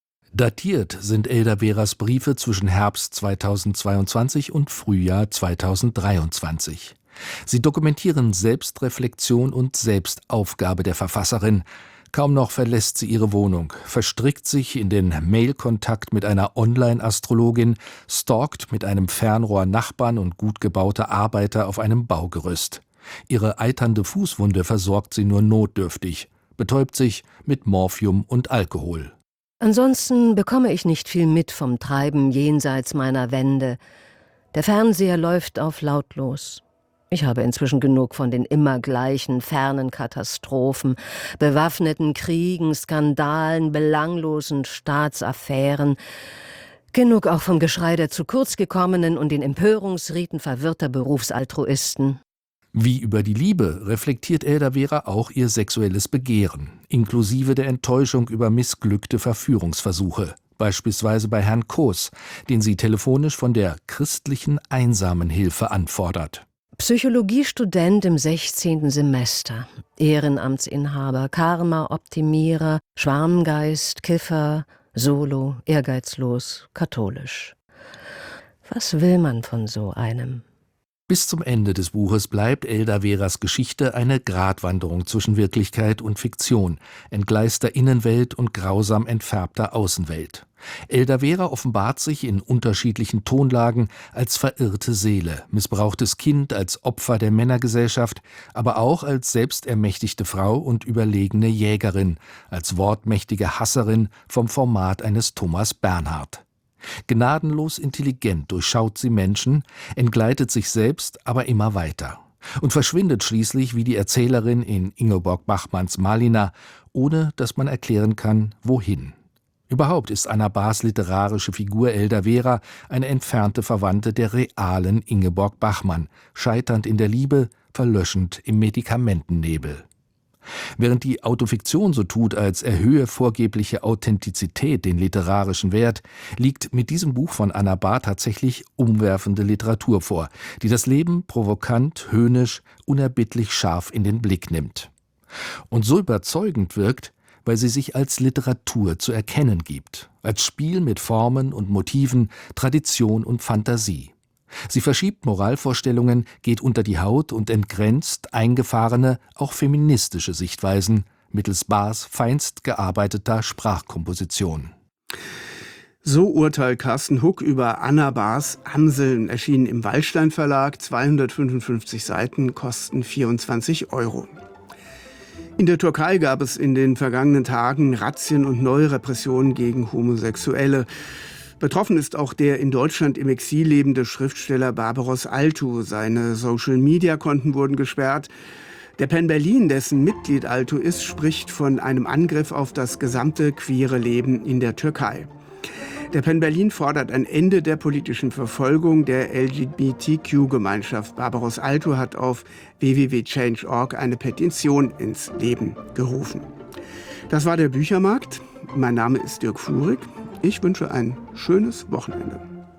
Datiert sind Elda Veras Briefe zwischen Herbst zweitausendzweiundzwanzig und Frühjahr zweitausenddreiundzwanzig. Sie dokumentieren Selbstreflexion und Selbstaufgabe der Verfasserin. Kaum noch verlässt sie ihre Wohnung, verstrickt sich in den Mailkontakt mit einer Online-Astrologin, stalkt mit einem Fernrohr Nachbarn und gut gebaute Arbeiter auf einem Baugerüst. Ihre eiternde Fußwunde versorgt sie nur notdürftig, betäubt sich mit Morphium und Alkohol. Ansonsten bekomme ich nicht viel mit vom Treiben jenseits meiner Wände. Der Fernseher läuft auf lautlos. Ich habe inzwischen genug von den immer gleichen fernen Katastrophen, bewaffneten Kriegen, Skandalen, belanglosen Staatsaffären. Genug auch vom Geschrei der zu kurz gekommenen und den Empörungsriten verwirrter Berufsaltruisten. Wie über die Liebe reflektiert Elda Vera auch ihr sexuelles Begehren, inklusive der Enttäuschung über missglückte Verführungsversuche, beispielsweise bei Herrn Koos, den sie telefonisch von der christlichen Einsamenhilfe anfordert. Psychologiestudent im sechzehnten Semester, Ehrenamtsinhaber, Karma-Optimierer, Schwarmgeist, Kiffer, Solo, ehrgeizlos, katholisch. Was will man von so einem? Bis zum Ende des Buches bleibt Elda Veras Geschichte eine Gratwanderung zwischen Wirklichkeit und Fiktion, entgleister Innenwelt und grausam entfärbter Außenwelt. Elda Vera offenbart sich in unterschiedlichen Tonlagen als verirrte Seele, missbrauchtes Kind, als Opfer der Männergesellschaft, aber auch als selbstermächtigte Frau und überlegene Jägerin, als wortmächtige Hasserin vom Format eines Thomas Bernhard. Gnadenlos intelligent durchschaut sie Menschen, entgleitet sich selbst aber immer weiter und verschwindet schließlich wie die Erzählerin in Ingeborg Bachmanns Malina, ohne dass man erklären kann, wohin. Überhaupt ist Anna Bahrs literarische Figur Elda Vera eine entfernte Verwandte der realen Ingeborg Bachmann, scheiternd in der Liebe, verlöschend im Medikamentennebel. Während die Autofiktion so tut, als erhöhe vorgebliche Authentizität den literarischen Wert, liegt mit diesem Buch von Anna Bahr tatsächlich umwerfende Literatur vor, die das Leben provokant, höhnisch, unerbittlich scharf in den Blick nimmt. Und so überzeugend wirkt, weil sie sich als Literatur zu erkennen gibt, als Spiel mit Formen und Motiven, Tradition und Fantasie. Sie verschiebt Moralvorstellungen, geht unter die Haut und entgrenzt eingefahrene, auch feministische Sichtweisen mittels Bahrs feinst gearbeiteter Sprachkomposition. So urteilt Carsten Huck über Anna Bahrs Amseln, erschienen im Waldstein Verlag, zweihundertfünfundfünfzig Seiten, kosten vierundzwanzig Euro. In der Türkei gab es in den vergangenen Tagen Razzien und neue Repressionen gegen Homosexuelle. Betroffen ist auch der in Deutschland im Exil lebende Schriftsteller Barbaros Altu. Seine Social-Media-Konten wurden gesperrt. Der PEN Berlin, dessen Mitglied Altu ist, spricht von einem Angriff auf das gesamte queere Leben in der Türkei. Der PEN Berlin fordert ein Ende der politischen Verfolgung der L G B T Q-Gemeinschaft. Barbaros Altu hat auf w w w punkt change punkt org eine Petition ins Leben gerufen. Das war der Büchermarkt. Mein Name ist Dirk Fuhrig. Ich wünsche ein schönes Wochenende.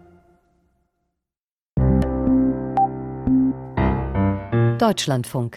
Deutschlandfunk.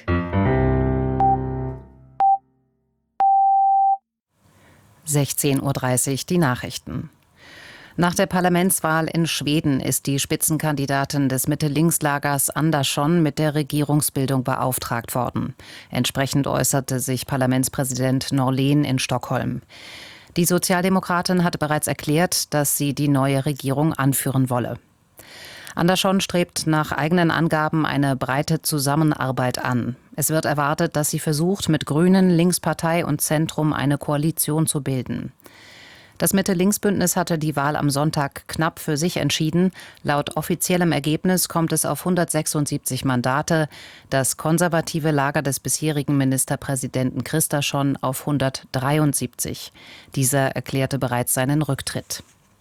sechzehn Uhr dreißig, die Nachrichten. Nach der Parlamentswahl in Schweden ist die Spitzenkandidatin des Mitte-Links-Lagers Andersson mit der Regierungsbildung beauftragt worden. Entsprechend äußerte sich Parlamentspräsident Norlén in Stockholm. Die Sozialdemokratin hatte bereits erklärt, dass sie die neue Regierung anführen wolle. Andersson strebt nach eigenen Angaben eine breite Zusammenarbeit an. Es wird erwartet, dass sie versucht, mit Grünen, Linkspartei und Zentrum eine Koalition zu bilden. Das Mitte-Links-Bündnis hatte die Wahl am Sonntag knapp für sich entschieden. Laut offiziellem Ergebnis kommt es auf hundertsechsundsiebzig Mandate, das konservative Lager des bisherigen Ministerpräsidenten Kristersson auf hundertdreiundsiebzig. Dieser erklärte bereits seinen Rücktritt.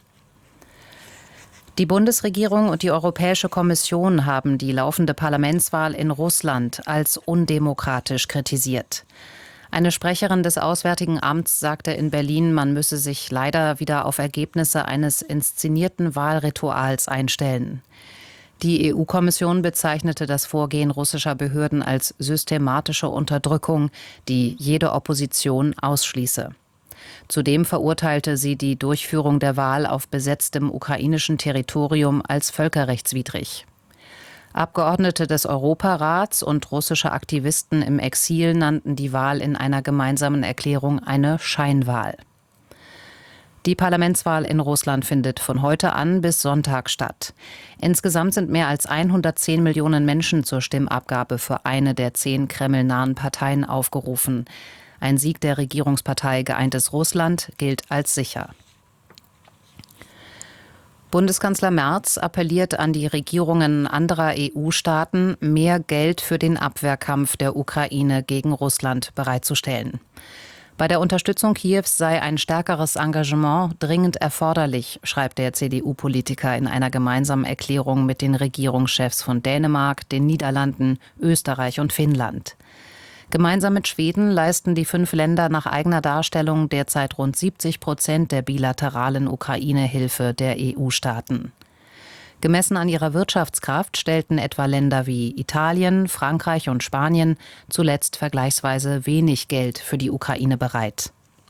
Die Bundesregierung und die Europäische Kommission haben die laufende Parlamentswahl in Russland als undemokratisch kritisiert. Eine Sprecherin des Auswärtigen Amts sagte in Berlin, man müsse sich leider wieder auf Ergebnisse eines inszenierten Wahlrituals einstellen. Die E U-Kommission bezeichnete das Vorgehen russischer Behörden als systematische Unterdrückung, die jede Opposition ausschließe. Zudem verurteilte sie die Durchführung der Wahl auf besetztem ukrainischen Territorium als völkerrechtswidrig. Abgeordnete des Europarats und russische Aktivisten im Exil nannten die Wahl in einer gemeinsamen Erklärung eine Scheinwahl. Die Parlamentswahl in Russland findet von heute an bis Sonntag statt. Insgesamt sind mehr als hundertzehn Millionen Menschen zur Stimmabgabe für eine der zehn kremlnahen Parteien aufgerufen. Ein Sieg der Regierungspartei Geeintes Russland gilt als sicher. Bundeskanzler Merz appelliert an die Regierungen anderer E U-Staaten, mehr Geld für den Abwehrkampf der Ukraine gegen Russland bereitzustellen. Bei der Unterstützung Kiews sei ein stärkeres Engagement dringend erforderlich, schreibt der C D U-Politiker in einer gemeinsamen Erklärung mit den Regierungschefs von Dänemark, den Niederlanden, Österreich und Finnland. Gemeinsam mit Schweden leisten die fünf Länder nach eigener Darstellung derzeit rund siebzig Prozent der bilateralen Ukraine-Hilfe der E U-Staaten. Gemessen an ihrer Wirtschaftskraft stellten etwa Länder wie Italien, Frankreich und Spanien zuletzt vergleichsweise wenig Geld für die Ukraine bereit.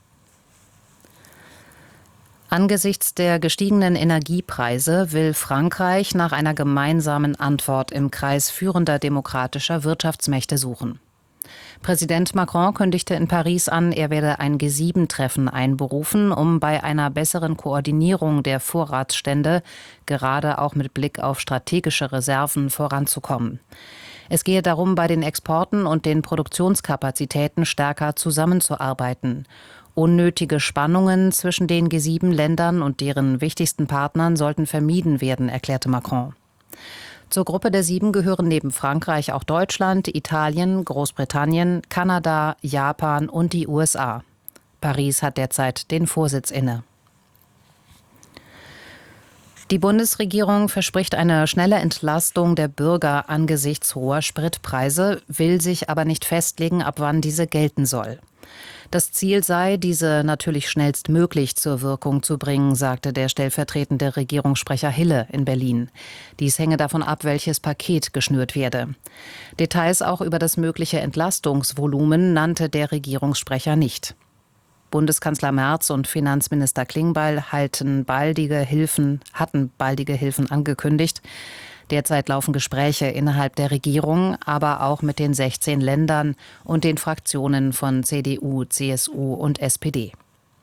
Angesichts der gestiegenen Energiepreise will Frankreich nach einer gemeinsamen Antwort im Kreis führender demokratischer Wirtschaftsmächte suchen. Präsident Macron kündigte in Paris an, er werde ein G sieben Treffen einberufen, um bei einer besseren Koordinierung der Vorratsstände, gerade auch mit Blick auf strategische Reserven, voranzukommen. Es gehe darum, bei den Exporten und den Produktionskapazitäten stärker zusammenzuarbeiten. Unnötige Spannungen zwischen den G sieben Ländern und deren wichtigsten Partnern sollten vermieden werden, erklärte Macron. Zur Gruppe der Sieben gehören neben Frankreich auch Deutschland, Italien, Großbritannien, Kanada, Japan und die U S A. Paris hat derzeit den Vorsitz inne. Die Bundesregierung verspricht eine schnelle Entlastung der Bürger angesichts hoher Spritpreise, will sich aber nicht festlegen, ab wann diese gelten soll. Das Ziel sei, diese natürlich schnellstmöglich zur Wirkung zu bringen, sagte der stellvertretende Regierungssprecher Hille in Berlin. Dies hänge davon ab, welches Paket geschnürt werde. Details auch über das mögliche Entlastungsvolumen nannte der Regierungssprecher nicht. Bundeskanzler Merz und Finanzminister Klingbeil halten baldige Hilfen, hatten baldige Hilfen angekündigt. Derzeit laufen Gespräche innerhalb der Regierung, aber auch mit den sechzehn Ländern und den Fraktionen von C D U, C S U und S P D.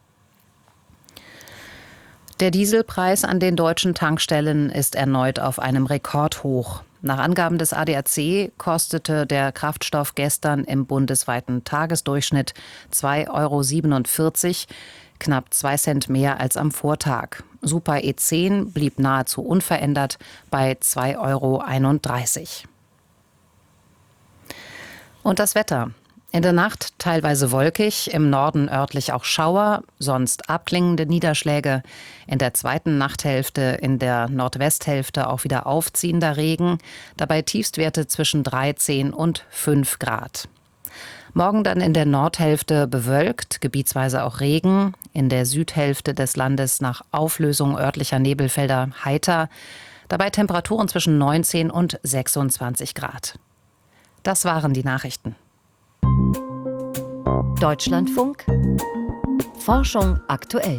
Der Dieselpreis an den deutschen Tankstellen ist erneut auf einem Rekordhoch. Nach Angaben des A D A C kostete der Kraftstoff gestern im bundesweiten Tagesdurchschnitt zwei Euro siebenundvierzig, knapp zwei Cent mehr als am Vortag. Super E zehn blieb nahezu unverändert bei zwei Euro einunddreißig. Und das Wetter. In der Nacht teilweise wolkig, im Norden örtlich auch Schauer, sonst abklingende Niederschläge. In der zweiten Nachthälfte, in der Nordwesthälfte auch wieder aufziehender Regen. Dabei Tiefstwerte zwischen dreizehn und fünf Grad. Morgen dann in der Nordhälfte bewölkt, gebietsweise auch Regen. In der Südhälfte des Landes nach Auflösung örtlicher Nebelfelder heiter. Dabei Temperaturen zwischen neunzehn und sechsundzwanzig Grad. Das waren die Nachrichten. Deutschlandfunk. Forschung aktuell.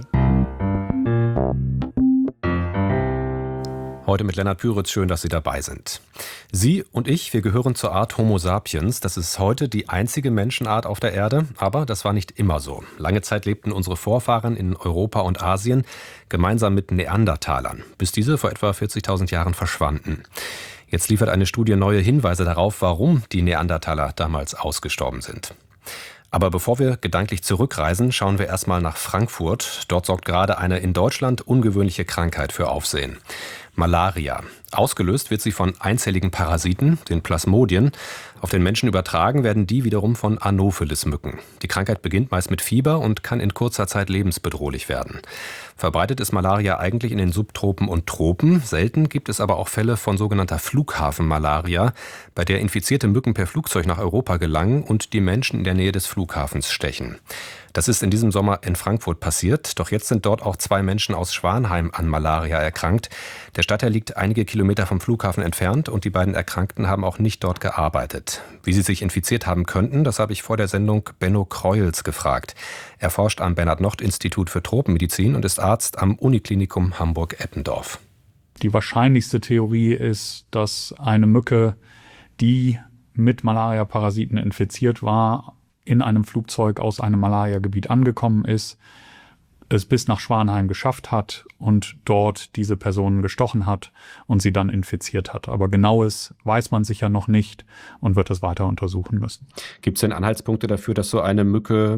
Heute mit Lennart Püritz, schön, dass Sie dabei sind. Sie und ich, wir gehören zur Art Homo sapiens. Das ist heute die einzige Menschenart auf der Erde, aber das war nicht immer so. Lange Zeit lebten unsere Vorfahren in Europa und Asien gemeinsam mit Neandertalern, bis diese vor etwa vierzigtausend Jahren verschwanden. Jetzt liefert eine Studie neue Hinweise darauf, warum die Neandertaler damals ausgestorben sind. Aber bevor wir gedanklich zurückreisen, schauen wir erstmal nach Frankfurt. Dort sorgt gerade eine in Deutschland ungewöhnliche Krankheit für Aufsehen. Malaria. Ausgelöst wird sie von einzelligen Parasiten, den Plasmodien. Auf den Menschen übertragen werden die wiederum von Anopheles-Mücken. Die Krankheit beginnt meist mit Fieber und kann in kurzer Zeit lebensbedrohlich werden. Verbreitet ist Malaria eigentlich in den Subtropen und Tropen. Selten gibt es aber auch Fälle von sogenannter Flughafenmalaria, bei der infizierte Mücken per Flugzeug nach Europa gelangen und die Menschen in der Nähe des Flughafens stechen. Das ist in diesem Sommer in Frankfurt passiert, doch jetzt sind dort auch zwei Menschen aus Schwanheim an Malaria erkrankt. Der Stadtteil liegt einige Kilometer vom Flughafen entfernt und die beiden Erkrankten haben auch nicht dort gearbeitet. Wie sie sich infiziert haben könnten, das habe ich vor der Sendung Benno Kreuels gefragt. Er forscht am Bernhard-Nocht-Institut für Tropenmedizin und ist Arzt am Uniklinikum Hamburg-Eppendorf. Die wahrscheinlichste Theorie ist, dass eine Mücke, die mit Malaria-Parasiten infiziert war, in einem Flugzeug aus einem Malaria-Gebiet angekommen ist, es bis nach Schwanheim geschafft hat und dort diese Personen gestochen hat und sie dann infiziert hat. Aber Genaues weiß man sicher noch nicht und wird es weiter untersuchen müssen. Gibt es denn Anhaltspunkte dafür, dass so eine Mücke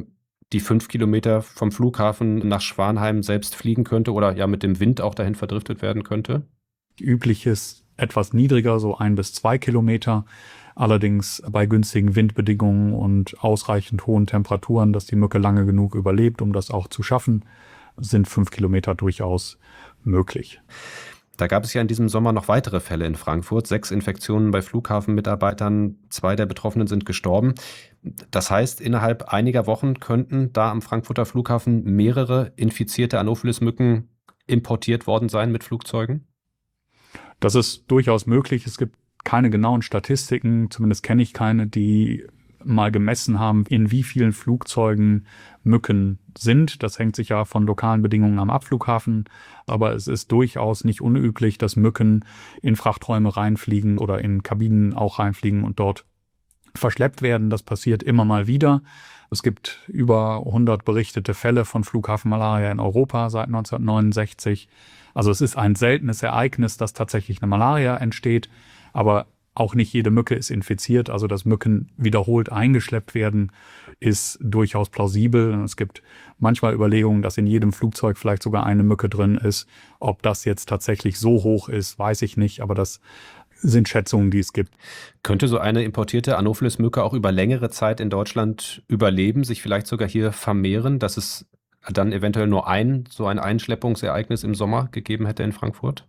die fünf Kilometer vom Flughafen nach Schwanheim selbst fliegen könnte oder ja mit dem Wind auch dahin verdriftet werden könnte? Üblich ist etwas niedriger, so ein bis zwei Kilometer. Allerdings bei günstigen Windbedingungen und ausreichend hohen Temperaturen, dass die Mücke lange genug überlebt, um das auch zu schaffen, sind fünf Kilometer durchaus möglich. Da gab es ja in diesem Sommer noch weitere Fälle in Frankfurt. Sechs Infektionen bei Flughafenmitarbeitern, zwei der Betroffenen sind gestorben. Das heißt, innerhalb einiger Wochen könnten da am Frankfurter Flughafen mehrere infizierte Anopheles-Mücken importiert worden sein mit Flugzeugen? Das ist durchaus möglich. Es gibt keine genauen Statistiken, zumindest kenne ich keine, die mal gemessen haben, in wie vielen Flugzeugen Mücken sind. Das hängt sicher von lokalen Bedingungen am Abflughafen, aber es ist durchaus nicht unüblich, dass Mücken in Frachträume reinfliegen oder in Kabinen auch reinfliegen und dort verschleppt werden. Das passiert immer mal wieder. Es gibt über hundert berichtete Fälle von Flughafenmalaria in Europa seit neunzehnhundertneunundsechzig. Also es ist ein seltenes Ereignis, dass tatsächlich eine Malaria entsteht, aber auch nicht jede Mücke ist infiziert, also dass Mücken wiederholt eingeschleppt werden, ist durchaus plausibel. Es gibt manchmal Überlegungen, dass in jedem Flugzeug vielleicht sogar eine Mücke drin ist. Ob das jetzt tatsächlich so hoch ist, weiß ich nicht, aber das sind Schätzungen, die es gibt. Könnte so eine importierte Anopheles-Mücke auch über längere Zeit in Deutschland überleben, sich vielleicht sogar hier vermehren, dass es dann eventuell nur ein, so ein Einschleppungsereignis im Sommer gegeben hätte in Frankfurt?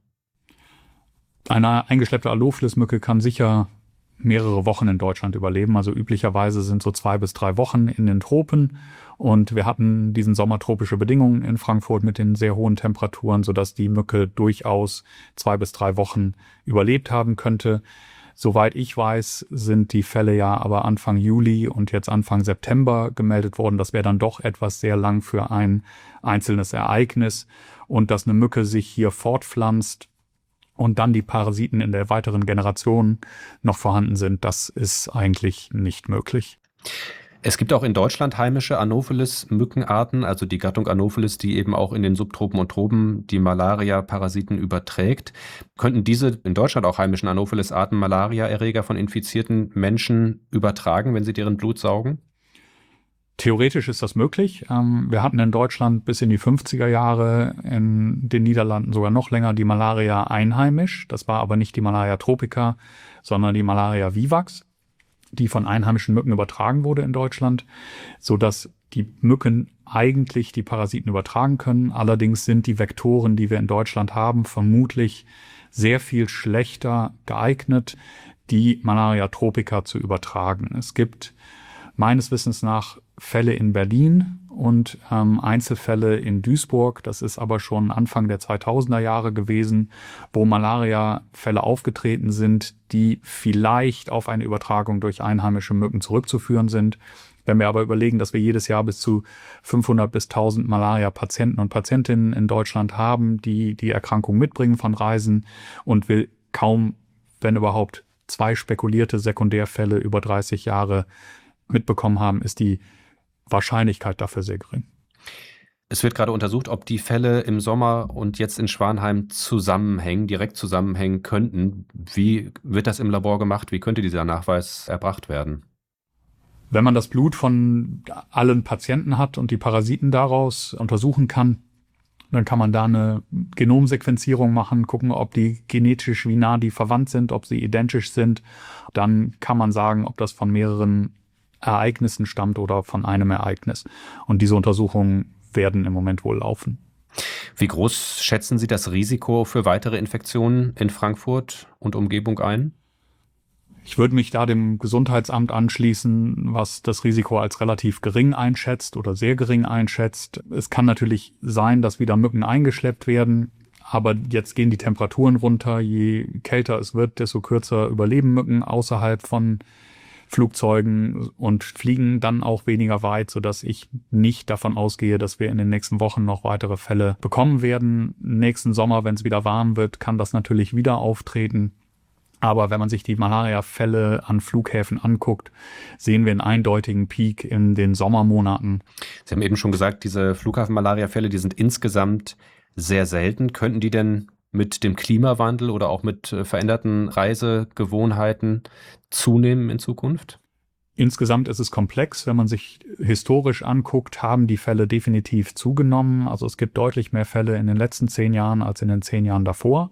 Eine eingeschleppte Anopheles-Mücke kann sicher mehrere Wochen in Deutschland überleben. Also üblicherweise sind so zwei bis drei Wochen in den Tropen. Und wir hatten diesen Sommer tropische Bedingungen in Frankfurt mit den sehr hohen Temperaturen, sodass die Mücke durchaus zwei bis drei Wochen überlebt haben könnte. Soweit ich weiß, sind die Fälle ja aber Anfang Juli und jetzt Anfang September gemeldet worden. Das wäre dann doch etwas sehr lang für ein einzelnes Ereignis. Und dass eine Mücke sich hier fortpflanzt und dann die Parasiten in der weiteren Generation noch vorhanden sind, das ist eigentlich nicht möglich. Es gibt auch in Deutschland heimische Anopheles-Mückenarten, also die Gattung Anopheles, die eben auch in den Subtropen und Tropen die Malaria-Parasiten überträgt. Könnten diese in Deutschland auch heimischen Anopheles-Arten Malaria-Erreger von infizierten Menschen übertragen, wenn sie deren Blut saugen? Theoretisch ist das möglich. Wir hatten in Deutschland bis in die fünfziger Jahre, in den Niederlanden sogar noch länger, die Malaria einheimisch. Das war aber nicht die Malaria tropica, sondern die Malaria vivax, die von einheimischen Mücken übertragen wurde in Deutschland, sodass die Mücken eigentlich die Parasiten übertragen können. Allerdings sind die Vektoren, die wir in Deutschland haben, vermutlich sehr viel schlechter geeignet, die Malaria tropica zu übertragen. Es gibt meines Wissens nach Fälle in Berlin und ähm, Einzelfälle in Duisburg. Das ist aber schon Anfang der zweitausender Jahre gewesen, wo Malaria-Fälle aufgetreten sind, die vielleicht auf eine Übertragung durch einheimische Mücken zurückzuführen sind. Wenn wir aber überlegen, dass wir jedes Jahr bis zu fünfhundert bis tausend Malaria-Patienten und Patientinnen in Deutschland haben, die die Erkrankung mitbringen von Reisen und wir kaum, wenn überhaupt, zwei spekulierte Sekundärfälle über dreißig Jahre mitbekommen haben, ist die Wahrscheinlichkeit dafür sehr gering. Es wird gerade untersucht, ob die Fälle im Sommer und jetzt in Schwanheim zusammenhängen, direkt zusammenhängen könnten. Wie wird das im Labor gemacht? Wie könnte dieser Nachweis erbracht werden? Wenn man das Blut von allen Patienten hat und die Parasiten daraus untersuchen kann, dann kann man da eine Genomsequenzierung machen, gucken, ob die genetisch, wie nah die verwandt sind, ob sie identisch sind. Dann kann man sagen, ob das von mehreren Ereignissen stammt oder von einem Ereignis. Und diese Untersuchungen werden im Moment wohl laufen. Wie groß schätzen Sie das Risiko für weitere Infektionen in Frankfurt und Umgebung ein? Ich würde mich da dem Gesundheitsamt anschließen, was das Risiko als relativ gering einschätzt oder sehr gering einschätzt. Es kann natürlich sein, dass wieder Mücken eingeschleppt werden, aber jetzt gehen die Temperaturen runter. Je kälter es wird, desto kürzer überleben Mücken außerhalb von Flugzeugen und fliegen dann auch weniger weit, sodass ich nicht davon ausgehe, dass wir in den nächsten Wochen noch weitere Fälle bekommen werden. Nächsten Sommer, wenn es wieder warm wird, kann das natürlich wieder auftreten. Aber wenn man sich die Malaria-Fälle an Flughäfen anguckt, sehen wir einen eindeutigen Peak in den Sommermonaten. Sie haben eben schon gesagt, diese Flughafen-Malaria-Fälle, die sind insgesamt sehr selten. Könnten die denn mit dem Klimawandel oder auch mit veränderten Reisegewohnheiten zunehmen in Zukunft? Insgesamt ist es komplex. Wenn man sich historisch anguckt, haben die Fälle definitiv zugenommen. Also es gibt deutlich mehr Fälle in den letzten zehn Jahren als in den zehn Jahren davor.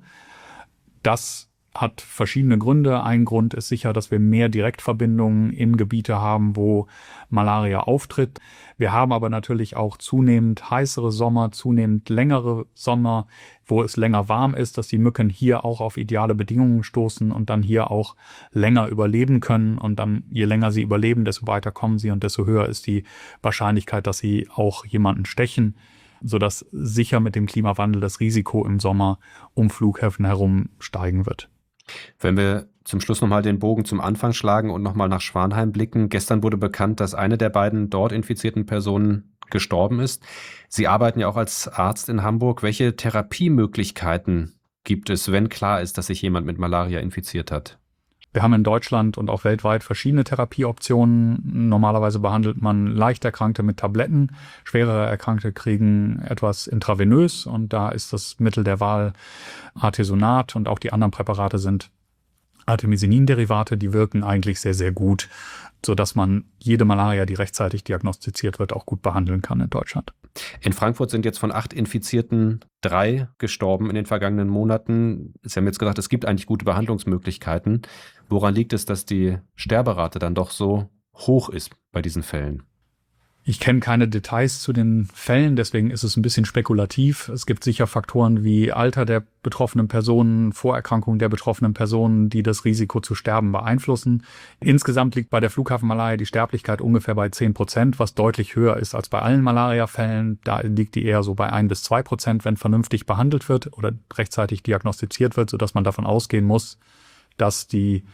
Das hat verschiedene Gründe. Ein Grund ist sicher, dass wir mehr Direktverbindungen in Gebiete haben, wo Malaria auftritt. Wir haben aber natürlich auch zunehmend heißere Sommer, zunehmend längere Sommer, wo es länger warm ist, dass die Mücken hier auch auf ideale Bedingungen stoßen und dann hier auch länger überleben können. Und dann, je länger sie überleben, desto weiter kommen sie und desto höher ist die Wahrscheinlichkeit, dass sie auch jemanden stechen, sodass sicher mit dem Klimawandel das Risiko im Sommer um Flughäfen herum steigen wird. Wenn wir zum Schluss nochmal den Bogen zum Anfang schlagen und nochmal nach Schwanheim blicken. Gestern wurde bekannt, dass eine der beiden dort infizierten Personen gestorben ist. Sie arbeiten ja auch als Arzt in Hamburg. Welche Therapiemöglichkeiten gibt es, wenn klar ist, dass sich jemand mit Malaria infiziert hat? Wir haben in Deutschland und auch weltweit verschiedene Therapieoptionen. Normalerweise behandelt man leicht Erkrankte mit Tabletten. Schwerere Erkrankte kriegen etwas intravenös und da ist das Mittel der Wahl Artesunat und auch die anderen Präparate sind Artemisinin-Derivate. Die wirken eigentlich sehr, sehr gut, sodass man jede Malaria, die rechtzeitig diagnostiziert wird, auch gut behandeln kann in Deutschland. In Frankfurt sind jetzt von acht Infizierten drei gestorben in den vergangenen Monaten. Sie haben jetzt gesagt, es gibt eigentlich gute Behandlungsmöglichkeiten. Woran liegt es, dass die Sterberate dann doch so hoch ist bei diesen Fällen? Ich kenne keine Details zu den Fällen, deswegen ist es ein bisschen spekulativ. Es gibt sicher Faktoren wie Alter der betroffenen Personen, Vorerkrankungen der betroffenen Personen, die das Risiko zu sterben beeinflussen. Insgesamt liegt bei der Flughafenmalaria die Sterblichkeit ungefähr bei zehn Prozent, was deutlich höher ist als bei allen Malariafällen. Da liegt die eher so bei ein bis zwei Prozent, wenn vernünftig behandelt wird oder rechtzeitig diagnostiziert wird, sodass man davon ausgehen muss, dass die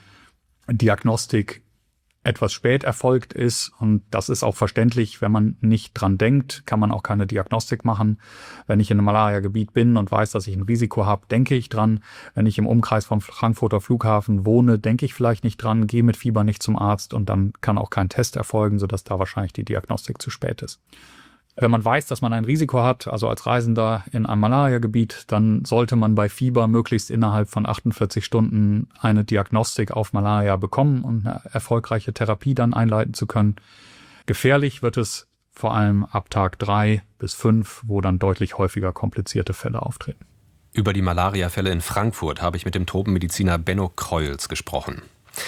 Diagnostik etwas spät erfolgt ist und das ist auch verständlich, wenn man nicht dran denkt, kann man auch keine Diagnostik machen. Wenn ich in einem Malaria-Gebiet bin und weiß, dass ich ein Risiko habe, denke ich dran. Wenn ich im Umkreis vom Frankfurter Flughafen wohne, denke ich vielleicht nicht dran, gehe mit Fieber nicht zum Arzt und dann kann auch kein Test erfolgen, sodass da wahrscheinlich die Diagnostik zu spät ist. Wenn man weiß, dass man ein Risiko hat, also als Reisender in einem Malaria-Gebiet, dann sollte man bei Fieber möglichst innerhalb von achtundvierzig Stunden eine Diagnostik auf Malaria bekommen und eine erfolgreiche Therapie dann einleiten zu können. Gefährlich wird es vor allem ab Tag drei bis fünf, wo dann deutlich häufiger komplizierte Fälle auftreten. Über die Malaria-Fälle in Frankfurt habe ich mit dem Tropenmediziner Benno Kreuls gesprochen.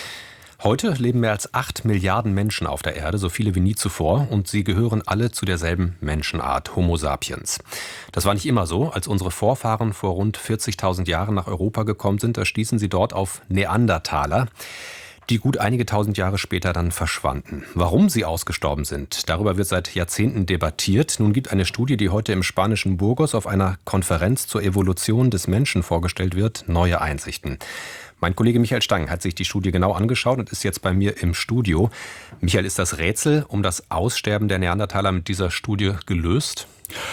Heute leben mehr als acht Milliarden Menschen auf der Erde, so viele wie nie zuvor, und sie gehören alle zu derselben Menschenart, Homo sapiens. Das war nicht immer so. Als unsere Vorfahren vor rund vierzigtausend Jahren nach Europa gekommen sind, da stießen sie dort auf Neandertaler, die gut einige tausend Jahre später dann verschwanden. Warum sie ausgestorben sind, darüber wird seit Jahrzehnten debattiert. Nun gibt eine Studie, die heute im spanischen Burgos auf einer Konferenz zur Evolution des Menschen vorgestellt wird, neue Einsichten. Mein Kollege Michael Stang hat sich die Studie genau angeschaut und ist jetzt bei mir im Studio. Michael, ist das Rätsel um das Aussterben der Neandertaler mit dieser Studie gelöst?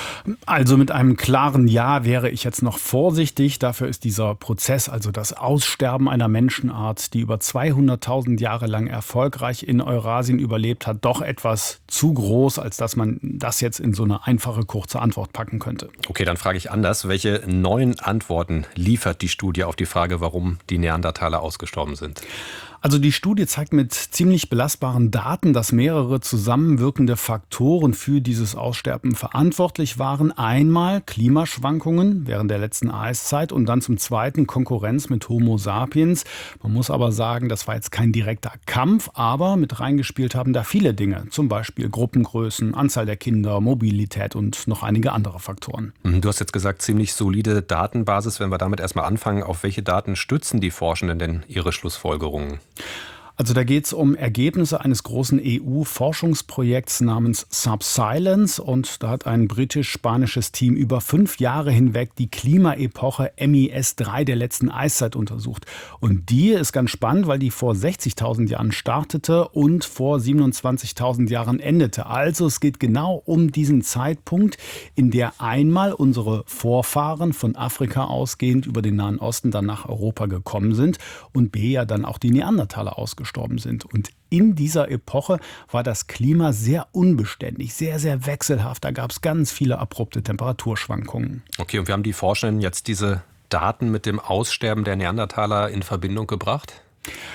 Also mit einem klaren Ja wäre ich jetzt noch vorsichtig. Dafür ist dieser Prozess, also das Aussterben einer Menschenart, die über zweihunderttausend Jahre lang erfolgreich in Eurasien überlebt hat, doch etwas zu groß, als dass man das jetzt in so eine einfache, kurze Antwort packen könnte. Okay, dann frage ich anders. Welche neuen Antworten liefert die Studie auf die Frage, warum die Neandertaler ausgestorben sind? Also die Studie zeigt mit ziemlich belastbaren Daten, dass mehrere zusammenwirkende Faktoren für dieses Aussterben verantwortlich waren. Einmal Klimaschwankungen während der letzten Eiszeit und dann zum Zweiten Konkurrenz mit Homo sapiens. Man muss aber sagen, das war jetzt kein direkter Kampf, aber mit reingespielt haben da viele Dinge. Zum Beispiel Gruppengrößen, Anzahl der Kinder, Mobilität und noch einige andere Faktoren. Du hast jetzt gesagt, ziemlich solide Datenbasis. Wenn wir damit erstmal anfangen, auf welche Daten stützen die Forschenden denn ihre Schlussfolgerungen? Also da geht es um Ergebnisse eines großen E U-Forschungsprojekts namens Subsilence und da hat ein britisch-spanisches Team über fünf Jahre hinweg die Klimaepoche M I S drei der letzten Eiszeit untersucht. Und die ist ganz spannend, weil die vor sechzigtausend Jahren startete und vor siebenundzwanzigtausend Jahren endete. Also es geht genau um diesen Zeitpunkt, in der einmal unsere Vorfahren von Afrika ausgehend über den Nahen Osten dann nach Europa gekommen sind und B ja dann auch die Neandertaler ausgestorben sind. Und in dieser Epoche war das Klima sehr unbeständig, sehr, sehr wechselhaft. Da gab es ganz viele abrupte Temperaturschwankungen. Okay, und wir haben die Forschenden jetzt diese Daten mit dem Aussterben der Neandertaler in Verbindung gebracht?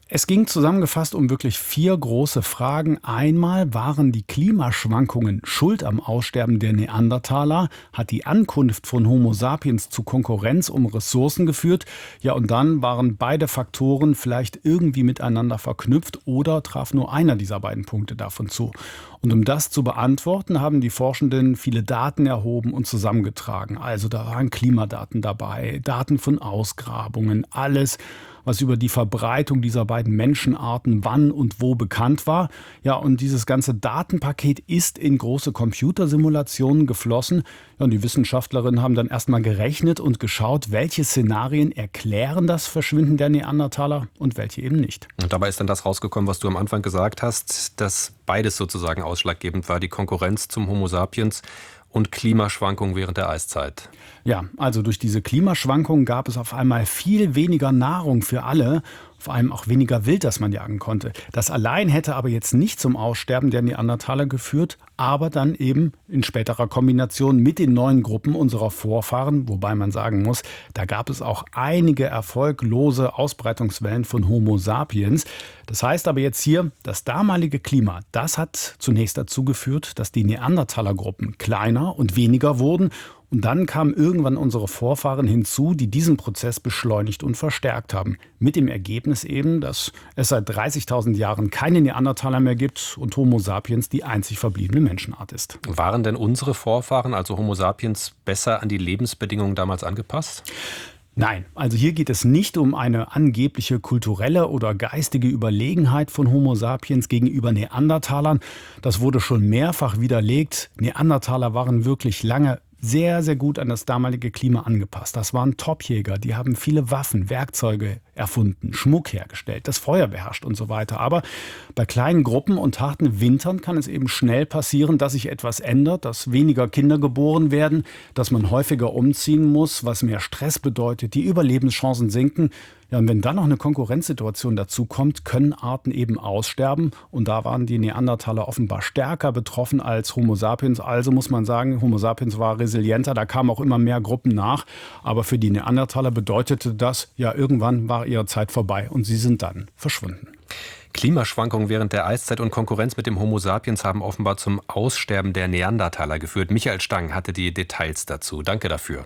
Es ging zusammengefasst um wirklich vier große Fragen. Einmal, waren die Klimaschwankungen schuld am Aussterben der Neandertaler? Hat die Ankunft von Homo sapiens zu Konkurrenz um Ressourcen geführt? Ja, und dann waren beide Faktoren vielleicht irgendwie miteinander verknüpft oder traf nur einer dieser beiden Punkte davon zu? Und um das zu beantworten, haben die Forschenden viele Daten erhoben und zusammengetragen. Also da waren Klimadaten dabei, Daten von Ausgrabungen, alles, was über die Verbreitung dieser beiden Menschenarten wann und wo bekannt war. Ja, und dieses ganze Datenpaket ist in große Computersimulationen geflossen. Ja, und die Wissenschaftlerinnen haben dann erstmal gerechnet und geschaut, welche Szenarien erklären das Verschwinden der Neandertaler und welche eben nicht. Und dabei ist dann das rausgekommen, was du am Anfang gesagt hast, dass beides sozusagen ausschlaggebend war, die Konkurrenz zum Homo sapiens und Klimaschwankungen während der Eiszeit. Ja, also durch diese Klimaschwankungen gab es auf einmal viel weniger Nahrung für alle, vor allem auch weniger Wild, das man jagen konnte. Das allein hätte aber jetzt nicht zum Aussterben der Neandertaler geführt, aber dann eben in späterer Kombination mit den neuen Gruppen unserer Vorfahren, wobei man sagen muss, da gab es auch einige erfolglose Ausbreitungswellen von Homo sapiens. Das heißt aber jetzt hier, das damalige Klima, das hat zunächst dazu geführt, dass die Neandertalergruppen kleiner und weniger wurden. Und dann kamen irgendwann unsere Vorfahren hinzu, die diesen Prozess beschleunigt und verstärkt haben. Mit dem Ergebnis eben, dass es seit dreißigtausend Jahren keine Neandertaler mehr gibt und Homo sapiens die einzig verbliebene Menschenart ist. Waren denn unsere Vorfahren, also Homo sapiens, besser an die Lebensbedingungen damals angepasst? Nein, also hier geht es nicht um eine angebliche kulturelle oder geistige Überlegenheit von Homo sapiens gegenüber Neandertalern. Das wurde schon mehrfach widerlegt. Neandertaler waren wirklich lange sehr, sehr gut an das damalige Klima angepasst. Das waren Topjäger, die haben viele Waffen, Werkzeuge erfunden, Schmuck hergestellt, das Feuer beherrscht und so weiter. Aber bei kleinen Gruppen und harten Wintern kann es eben schnell passieren, dass sich etwas ändert, dass weniger Kinder geboren werden, dass man häufiger umziehen muss, was mehr Stress bedeutet, die Überlebenschancen sinken. Ja, und wenn dann noch eine Konkurrenzsituation dazu kommt, können Arten eben aussterben. Und da waren die Neandertaler offenbar stärker betroffen als Homo sapiens. Also muss man sagen, Homo sapiens war resilienter, da kamen auch immer mehr Gruppen nach. Aber für die Neandertaler bedeutete das, ja, irgendwann war ihre Zeit vorbei und sie sind dann verschwunden. Klimaschwankungen während der Eiszeit und Konkurrenz mit dem Homo sapiens haben offenbar zum Aussterben der Neandertaler geführt. Michael Stang hatte die Details dazu. Danke dafür.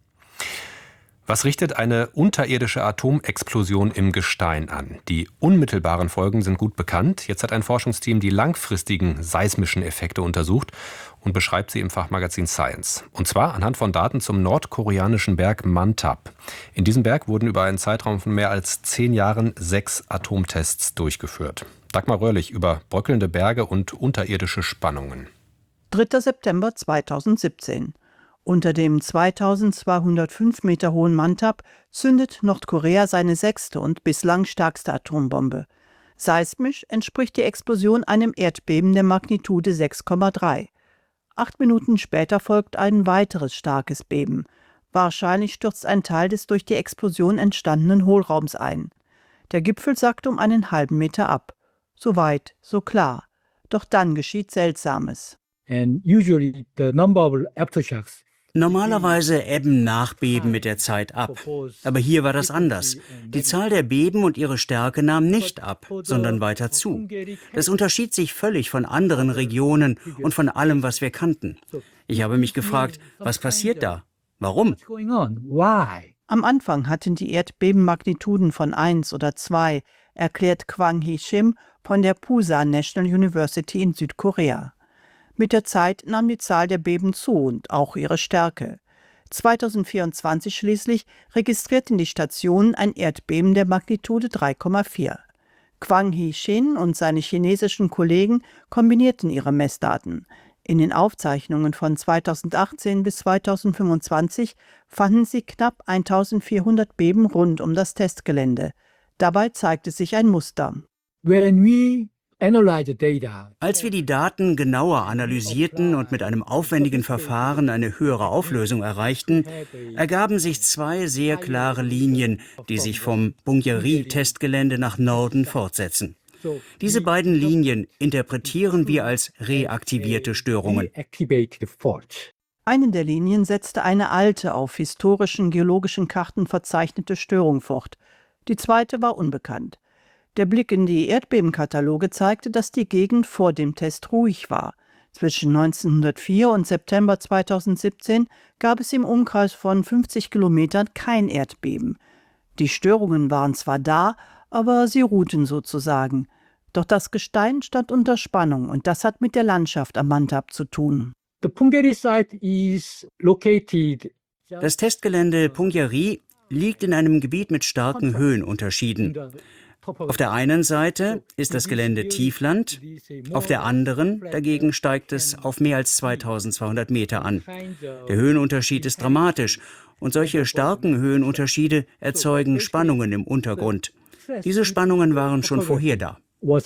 Was richtet eine unterirdische Atomexplosion im Gestein an? Die unmittelbaren Folgen sind gut bekannt. Jetzt hat ein Forschungsteam die langfristigen seismischen Effekte untersucht und beschreibt sie im Fachmagazin Science. Und zwar anhand von Daten zum nordkoreanischen Berg Mantap. In diesem Berg wurden über einen Zeitraum von mehr als zehn Jahren sechs Atomtests durchgeführt. Dagmar Röhrlich über bröckelnde Berge und unterirdische Spannungen. dritter September zweitausendsiebzehn. Unter dem zweitausendzweihundertfünf Meter hohen Mantap zündet Nordkorea seine sechste und bislang stärkste Atombombe. Seismisch entspricht die Explosion einem Erdbeben der Magnitude sechs Komma drei. Acht Minuten später folgt ein weiteres starkes Beben. Wahrscheinlich stürzt ein Teil des durch die Explosion entstandenen Hohlraums ein. Der Gipfel sackt um einen halben Meter ab. So weit, so klar. Doch dann geschieht Seltsames. And usually the number of aftershocks Normalerweise ebben Nachbeben mit der Zeit ab. Aber hier war das anders. Die Zahl der Beben und ihre Stärke nahm nicht ab, sondern weiter zu. Das unterschied sich völlig von anderen Regionen und von allem, was wir kannten. Ich habe mich gefragt, was passiert da? Warum? Am Anfang hatten die Erdbeben Magnituden von eins oder zwei, erklärt Kwang Hee-shim von der Pusan National University in Südkorea. Mit der Zeit nahm die Zahl der Beben zu und auch ihre Stärke. zweitausendvierundzwanzig schließlich registrierten die Stationen ein Erdbeben der Magnitude drei Komma vier. Kwang Hee-shin und seine chinesischen Kollegen kombinierten ihre Messdaten. In den Aufzeichnungen von zweitausendachtzehn bis zweitausendfünfundzwanzig fanden sie knapp eintausendvierhundert Beben rund um das Testgelände. Dabei zeigte sich ein Muster. When we Als wir die Daten genauer analysierten und mit einem aufwendigen Verfahren eine höhere Auflösung erreichten, ergaben sich zwei sehr klare Linien, die sich vom Punggye-ri-Testgelände nach Norden fortsetzen. Diese beiden Linien interpretieren wir als reaktivierte Störungen. Eine der Linien setzte eine alte, auf historischen geologischen Karten verzeichnete Störung fort. Die zweite war unbekannt. Der Blick in die Erdbebenkataloge zeigte, dass die Gegend vor dem Test ruhig war. Zwischen neunzehnhundertvier und September zweitausendsiebzehn gab es im Umkreis von fünfzig Kilometern kein Erdbeben. Die Störungen waren zwar da, aber sie ruhten sozusagen. Doch das Gestein stand unter Spannung und das hat mit der Landschaft am Mantap zu tun. The Punggye site is located. Das Testgelände Punggye liegt in einem Gebiet mit starken Höhenunterschieden. Auf der einen Seite ist das Gelände Tiefland, auf der anderen dagegen steigt es auf mehr als zweitausendzweihundert Meter an. Der Höhenunterschied ist dramatisch und solche starken Höhenunterschiede erzeugen Spannungen im Untergrund. Diese Spannungen waren schon vorher da.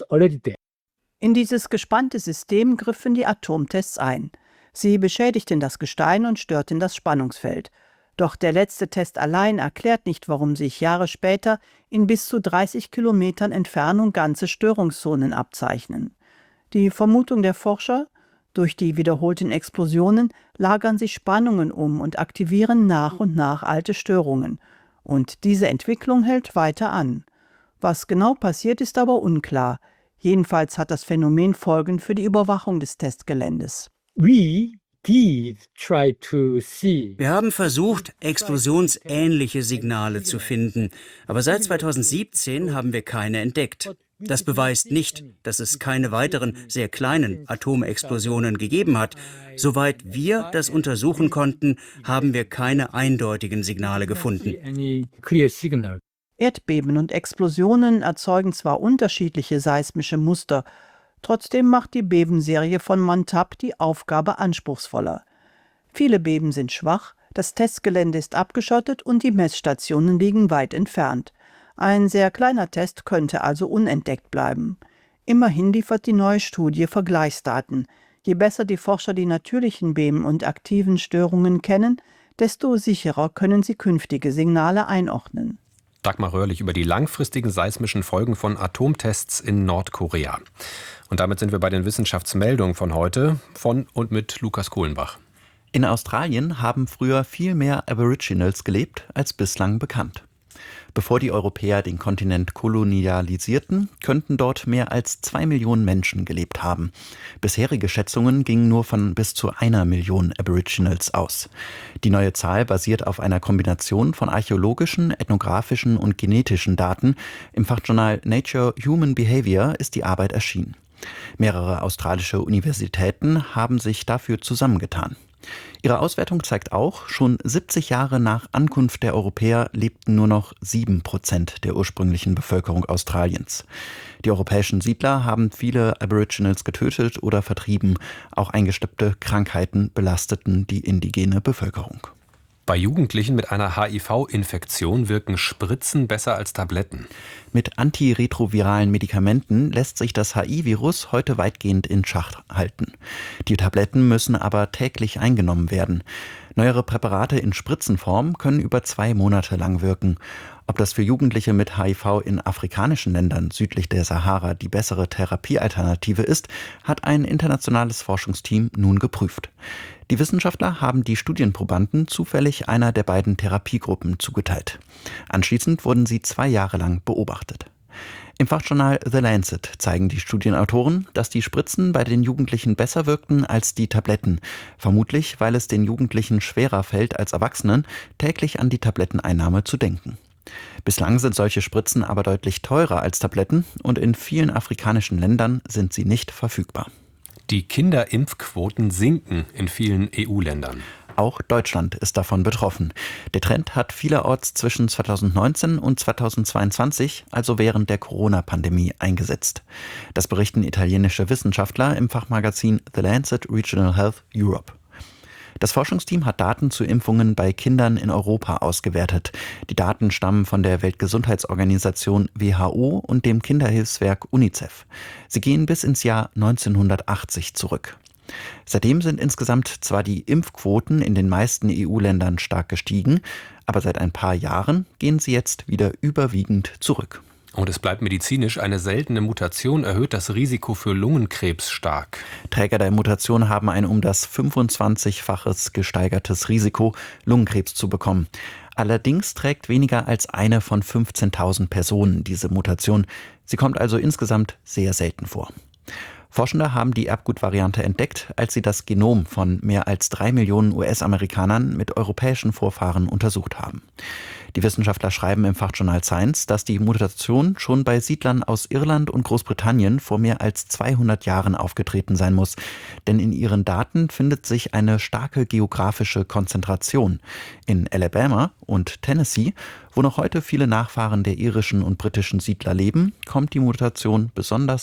In dieses gespannte System griffen die Atomtests ein. Sie beschädigten das Gestein und störten das Spannungsfeld. Doch der letzte Test allein erklärt nicht, warum sich Jahre später in bis zu dreißig Kilometern Entfernung ganze Störungszonen abzeichnen. Die Vermutung der Forscher: Durch die wiederholten Explosionen lagern sich Spannungen um und aktivieren nach und nach alte Störungen. Und diese Entwicklung hält weiter an. Was genau passiert, ist aber unklar. Jedenfalls hat das Phänomen Folgen für die Überwachung des Testgeländes. We did try to see. Wir haben versucht, explosionsähnliche Signale zu finden, aber seit zweitausendsiebzehn haben wir keine entdeckt. Das beweist nicht, dass es keine weiteren, sehr kleinen Atomexplosionen gegeben hat. Soweit wir das untersuchen konnten, haben wir keine eindeutigen Signale gefunden. Erdbeben und Explosionen erzeugen zwar unterschiedliche seismische Muster, trotzdem macht die Bebenserie von Mantap die Aufgabe anspruchsvoller. Viele Beben sind schwach, das Testgelände ist abgeschottet und die Messstationen liegen weit entfernt. Ein sehr kleiner Test könnte also unentdeckt bleiben. Immerhin liefert die neue Studie Vergleichsdaten. Je besser die Forscher die natürlichen Beben und aktiven Störungen kennen, desto sicherer können sie künftige Signale einordnen. Dagmar Röhrlich über die langfristigen seismischen Folgen von Atomtests in Nordkorea. Und damit sind wir bei den Wissenschaftsmeldungen von heute, von und mit Lukas Kohlenbach. In Australien haben früher viel mehr Aboriginals gelebt, als bislang bekannt. Bevor die Europäer den Kontinent kolonialisierten, könnten dort mehr als zwei Millionen Menschen gelebt haben. Bisherige Schätzungen gingen nur von bis zu einer Million Aboriginals aus. Die neue Zahl basiert auf einer Kombination von archäologischen, ethnografischen und genetischen Daten. Im Fachjournal Nature Human Behavior ist die Arbeit erschienen. Mehrere australische Universitäten haben sich dafür zusammengetan. Ihre Auswertung zeigt auch, schon siebzig Jahre nach Ankunft der Europäer lebten nur noch sieben Prozent der ursprünglichen Bevölkerung Australiens. Die europäischen Siedler haben viele Aboriginals getötet oder vertrieben. Auch eingesteppte Krankheiten belasteten die indigene Bevölkerung. Bei Jugendlichen mit einer H I V-Infektion wirken Spritzen besser als Tabletten. Mit antiretroviralen Medikamenten lässt sich das H I-Virus heute weitgehend in Schach halten. Die Tabletten müssen aber täglich eingenommen werden. Neuere Präparate in Spritzenform können über zwei Monate lang wirken. Ob das für Jugendliche mit H I V in afrikanischen Ländern südlich der Sahara die bessere Therapiealternative ist, hat ein internationales Forschungsteam nun geprüft. Die Wissenschaftler haben die Studienprobanden zufällig einer der beiden Therapiegruppen zugeteilt. Anschließend wurden sie zwei Jahre lang beobachtet. Im Fachjournal The Lancet zeigen die Studienautoren, dass die Spritzen bei den Jugendlichen besser wirkten als die Tabletten. Vermutlich, weil es den Jugendlichen schwerer fällt als Erwachsenen, täglich an die Tabletteneinnahme zu denken. Bislang sind solche Spritzen aber deutlich teurer als Tabletten und in vielen afrikanischen Ländern sind sie nicht verfügbar. Die Kinderimpfquoten sinken in vielen E U-Ländern. Auch Deutschland ist davon betroffen. Der Trend hat vielerorts zwischen zweitausendneunzehn und zweitausendzweiundzwanzig, also während der Corona-Pandemie, eingesetzt. Das berichten italienische Wissenschaftler im Fachmagazin The Lancet Regional Health Europe. Das Forschungsteam hat Daten zu Impfungen bei Kindern in Europa ausgewertet. Die Daten stammen von der Weltgesundheitsorganisation W H O und dem Kinderhilfswerk UNICEF. Sie gehen bis ins Jahr neunzehnhundertachtzig zurück. Seitdem sind insgesamt zwar die Impfquoten in den meisten E U-Ländern stark gestiegen, aber seit ein paar Jahren gehen sie jetzt wieder überwiegend zurück. Und es bleibt medizinisch, eine seltene Mutation erhöht das Risiko für Lungenkrebs stark. Träger der Mutation haben ein um das fünfundzwanzigfaches gesteigertes Risiko, Lungenkrebs zu bekommen. Allerdings trägt weniger als eine von fünfzehntausend Personen diese Mutation. Sie kommt also insgesamt sehr selten vor. Forschende haben die Erbgutvariante entdeckt, als sie das Genom von mehr als drei Millionen U S-Amerikanern mit europäischen Vorfahren untersucht haben. Die Wissenschaftler schreiben im Fachjournal Science, dass die Mutation schon bei Siedlern aus Irland und Großbritannien vor mehr als zweihundert Jahren aufgetreten sein muss. Denn in ihren Daten findet sich eine starke geografische Konzentration. In Alabama und Tennessee, wo noch heute viele Nachfahren der irischen und britischen Siedler leben, kommt die Mutation besonders